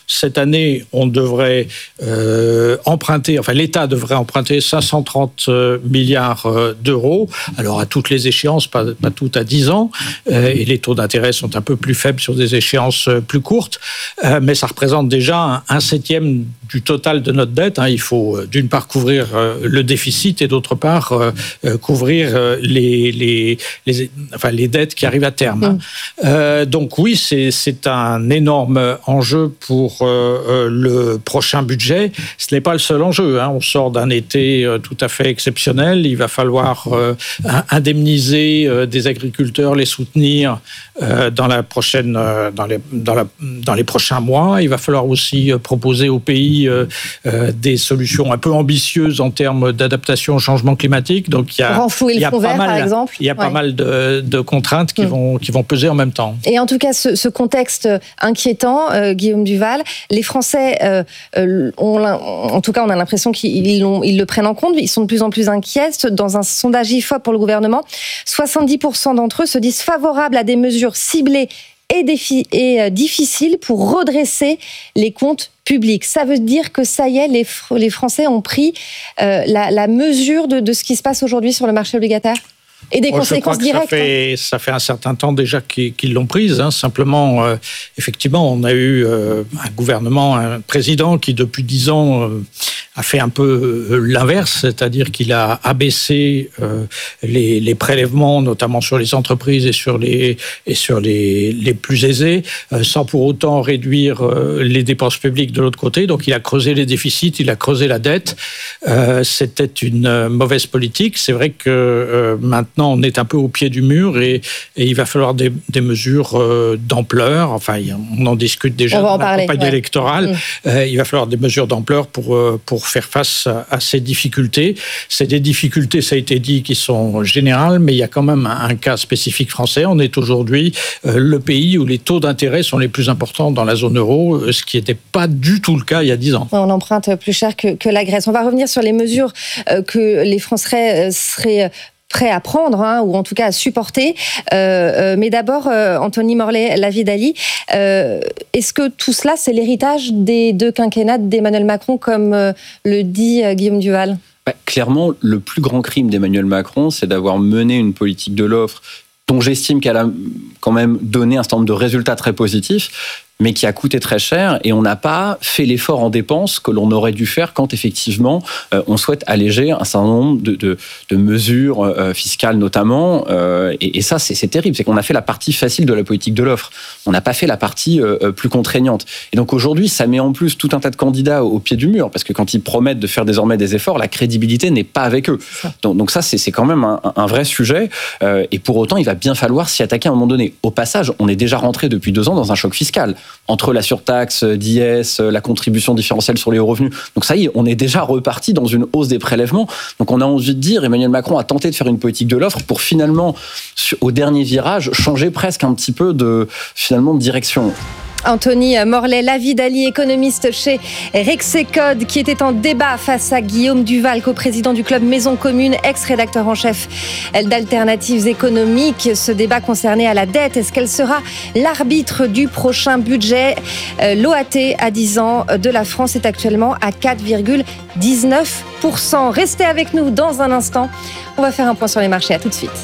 cette année, on devrait euh, emprunter, enfin l'État devrait emprunter cinq cent trente milliards d'euros. Alors à toutes les échéances, pas, pas toutes à dix ans, euh, et les taux d'intérêt sont un peu plus faibles sur des échéances plus courtes, euh, mais ça représente déjà un, un septième du total de notre dette. Hein. Il faut euh, d'une part couvrir euh, le déficit et d'autre part euh, euh, couvrir euh, les, les, les, enfin, les dettes qui arrivent à terme. Mmh. Hein. Euh, donc oui, c'est, c'est un énorme enjeu pour euh, le prochain budget. Ce n'est pas le seul enjeu. Hein. On sort d'un été euh, tout à fait exceptionnel. Il va falloir euh, indemniser euh, des agriculteurs, les soutenir euh, dans la prochaine, euh, dans les, dans la, dans les prochains mois. Il va falloir aussi euh, proposer au pays euh, euh, des solutions un peu ambitieuses en termes d'adaptation au changement climatique. Donc il y a, renflouer il y a le fonds pas vert, mal, par exemple. Il y a pas ouais. mal de, de contraintes qui, mmh. vont, qui vont peser en même temps. Et en tout cas, ce, ce contexte inquiétant, euh, Guillaume Duval, les Français, euh, euh, ont, en tout cas, on a l'impression qu'ils ils le prennent en compte. Ils sont de plus en plus inquiets. Dans un sondage I F O P pour le gouvernement, soixante-dix pour cent d'entre eux se disent favorables à des mesures ciblées et, défi- et euh, difficiles pour redresser les comptes publics. Ça veut dire que ça y est, les, les Français ont pris euh, la, la mesure de, de ce qui se passe aujourd'hui sur le marché obligataire ? Et des Moi, conséquences directes. Ça fait, ça fait un certain temps déjà qu'ils, qu'ils l'ont prise. Hein. Simplement, euh, effectivement, on a eu euh, un gouvernement, un président qui, depuis dix ans, euh, a fait un peu euh, l'inverse, c'est-à-dire qu'il a abaissé euh, les, les prélèvements, notamment sur les entreprises et sur les, et sur les, les plus aisés, euh, sans pour autant réduire euh, les dépenses publiques de l'autre côté. Donc, il a creusé les déficits, il a creusé la dette. Euh, c'était une euh, mauvaise politique. C'est vrai que euh, maintenant, Maintenant, on est un peu au pied du mur et, et il va falloir des, des mesures euh, d'ampleur. Enfin, on en discute déjà dans la campagne ouais. électorale. Mmh. Euh, il va falloir des mesures d'ampleur pour, euh, pour faire face à, à ces difficultés. C'est des difficultés, ça a été dit, qui sont générales, mais il y a quand même un, un cas spécifique français. On est aujourd'hui euh, le pays où les taux d'intérêt sont les plus importants dans la zone euro, ce qui n'était pas du tout le cas il y a dix ans. On emprunte plus cher que, que la Grèce. On va revenir sur les mesures euh, que les Français euh, seraient prêts à prendre, hein, ou en tout cas à supporter. Euh, euh, mais d'abord, euh, Anthony Morlet, Lavi Dali, euh, est-ce que tout cela, c'est l'héritage des deux quinquennats d'Emmanuel Macron, comme euh, le dit euh, Guillaume Duval ? Bah, clairement, le plus grand crime d'Emmanuel Macron, c'est d'avoir mené une politique de l'offre dont j'estime qu'elle a quand même donné un certain nombre de résultats très positifs, mais qui a coûté très cher, et on n'a pas fait l'effort en dépenses que l'on aurait dû faire quand effectivement euh, on souhaite alléger un certain nombre de, de, de mesures euh, fiscales notamment, euh, et, et ça c'est, c'est terrible, c'est qu'on a fait la partie facile de la politique de l'offre, on n'a pas fait la partie euh, plus contraignante, et donc aujourd'hui ça met en plus tout un tas de candidats au, au pied du mur, parce que quand ils promettent de faire désormais des efforts, la crédibilité n'est pas avec eux, donc, donc ça c'est, c'est quand même un, un vrai sujet, euh, et pour autant il va bien falloir s'y attaquer à un moment donné. Au passage, on est déjà rentré depuis deux ans dans un choc fiscal, entre la surtaxe d'I S, la contribution différentielle sur les hauts revenus. Donc ça y est, on est déjà reparti dans une hausse des prélèvements. Donc on a envie de dire, Emmanuel Macron a tenté de faire une politique de l'offre pour finalement, au dernier virage, changer presque un petit peu de, finalement, de direction. Anthony Morlet, Lavi Dali, économiste chez Rexecode, qui était en débat face à Guillaume Duval, co-président du club Maison Commune, ex-rédacteur en chef d'Alternatives économiques. Ce débat concernait à la dette. Est-ce qu'elle sera l'arbitre du prochain budget ? L'O A T à dix ans de la France est actuellement à quatre virgule dix-neuf pour cent. Restez avec nous dans un instant. On va faire un point sur les marchés. À tout de suite.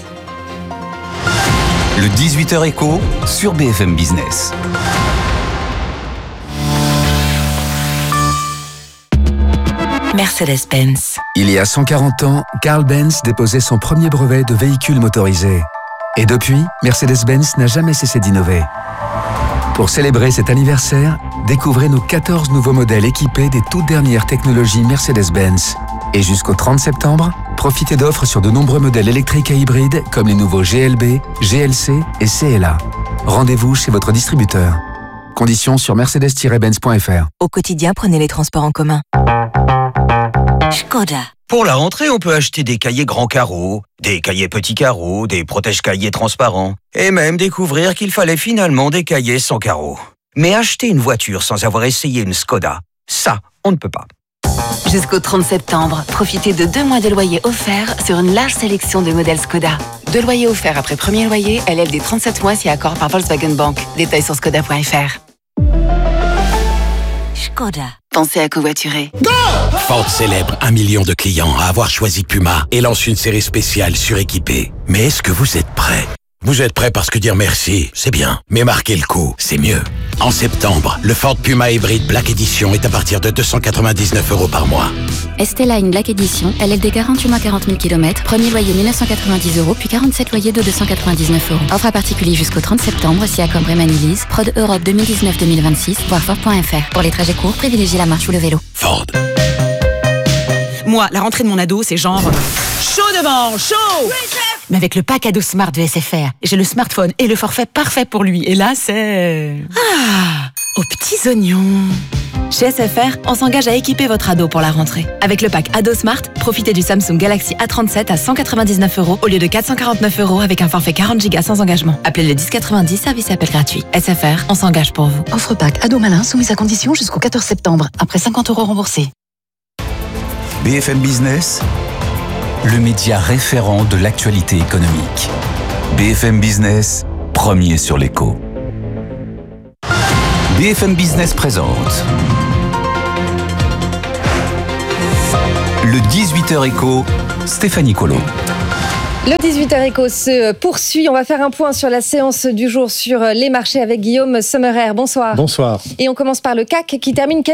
Le dix-huit heures éco sur B F M Business. Mercedes-Benz. Il y a cent quarante ans, Carl Benz déposait son premier brevet de véhicule motorisé. Et depuis, Mercedes-Benz n'a jamais cessé d'innover. Pour célébrer cet anniversaire, découvrez nos quatorze nouveaux modèles équipés des toutes dernières technologies Mercedes-Benz. Et jusqu'au trente septembre, profitez d'offres sur de nombreux modèles électriques et hybrides comme les nouveaux G L B, G L C et C L A. Rendez-vous chez votre distributeur. Conditions sur mercedes tiret benz point f r. Au quotidien, prenez les transports en commun. Škoda. Pour la rentrée, on peut acheter des cahiers grands carreaux, des cahiers petits carreaux, des protège-cahiers transparents, et même découvrir qu'il fallait finalement des cahiers sans carreaux. Mais acheter une voiture sans avoir essayé une Škoda, ça, on ne peut pas. Jusqu'au trente septembre, profitez de deux mois de loyer offerts sur une large sélection de modèles Škoda. Deux loyers offerts après premier loyer, L L D trente-sept mois si accord par Volkswagen Bank. Détails sur skoda point f r. Skoda. Pensez à covoiturer. Ford célèbre un million de clients à avoir choisi Puma et lance une série spéciale suréquipée. Mais est-ce que vous êtes prêts ? Vous êtes prêts parce que dire merci, c'est bien. Mais marquer le coup, c'est mieux. En septembre, le Ford Puma Hybrid Black Edition est à partir de deux cent quatre-vingt-dix-neuf euros par mois. Esteline Black Edition, L L D garantie moins quarante mille kilomètres, premier loyer mille neuf cent quatre-vingt-dix euros, puis quarante-sept loyers de deux cent quatre-vingt-dix-neuf euros. Offre à particulier jusqu'au trente septembre, si accord Brémanilise, Prod Europe deux mille dix-neuf deux mille vingt-six, voir Ford point F R. Pour les trajets courts, privilégiez la marche ou le vélo. Ford. Moi, la rentrée de mon ado, c'est genre chaud devant, chaud. Oui, chef. Mais avec le pack ado Smart de S F R, j'ai le smartphone et le forfait parfait pour lui. Et là, c'est... Ah, aux petits oignons. Chez S F R, on s'engage à équiper votre ado pour la rentrée. Avec le pack Ado Smart, profitez du Samsung Galaxy A trente-sept à cent quatre-vingt-dix-neuf euros au lieu de quatre cent quarante-neuf euros avec un forfait quarante gigas sans engagement. Appelez le dix quatre-vingt-dix, service et appel gratuit. S F R, on s'engage pour vous. Offre pack Ado Malin soumise à condition jusqu'au quatorze septembre. Après cinquante euros remboursés. B F M Business, le média référent de l'actualité économique. B F M Business, premier sur l'écho. B F M Business présente le dix-huit heures écho, Stéphanie Colo. Le dix-huit heures écho se poursuit. On va faire un point sur la séance du jour sur les marchés avec Guillaume Sommerer. Bonsoir. Bonsoir. Et on commence par le C A C qui termine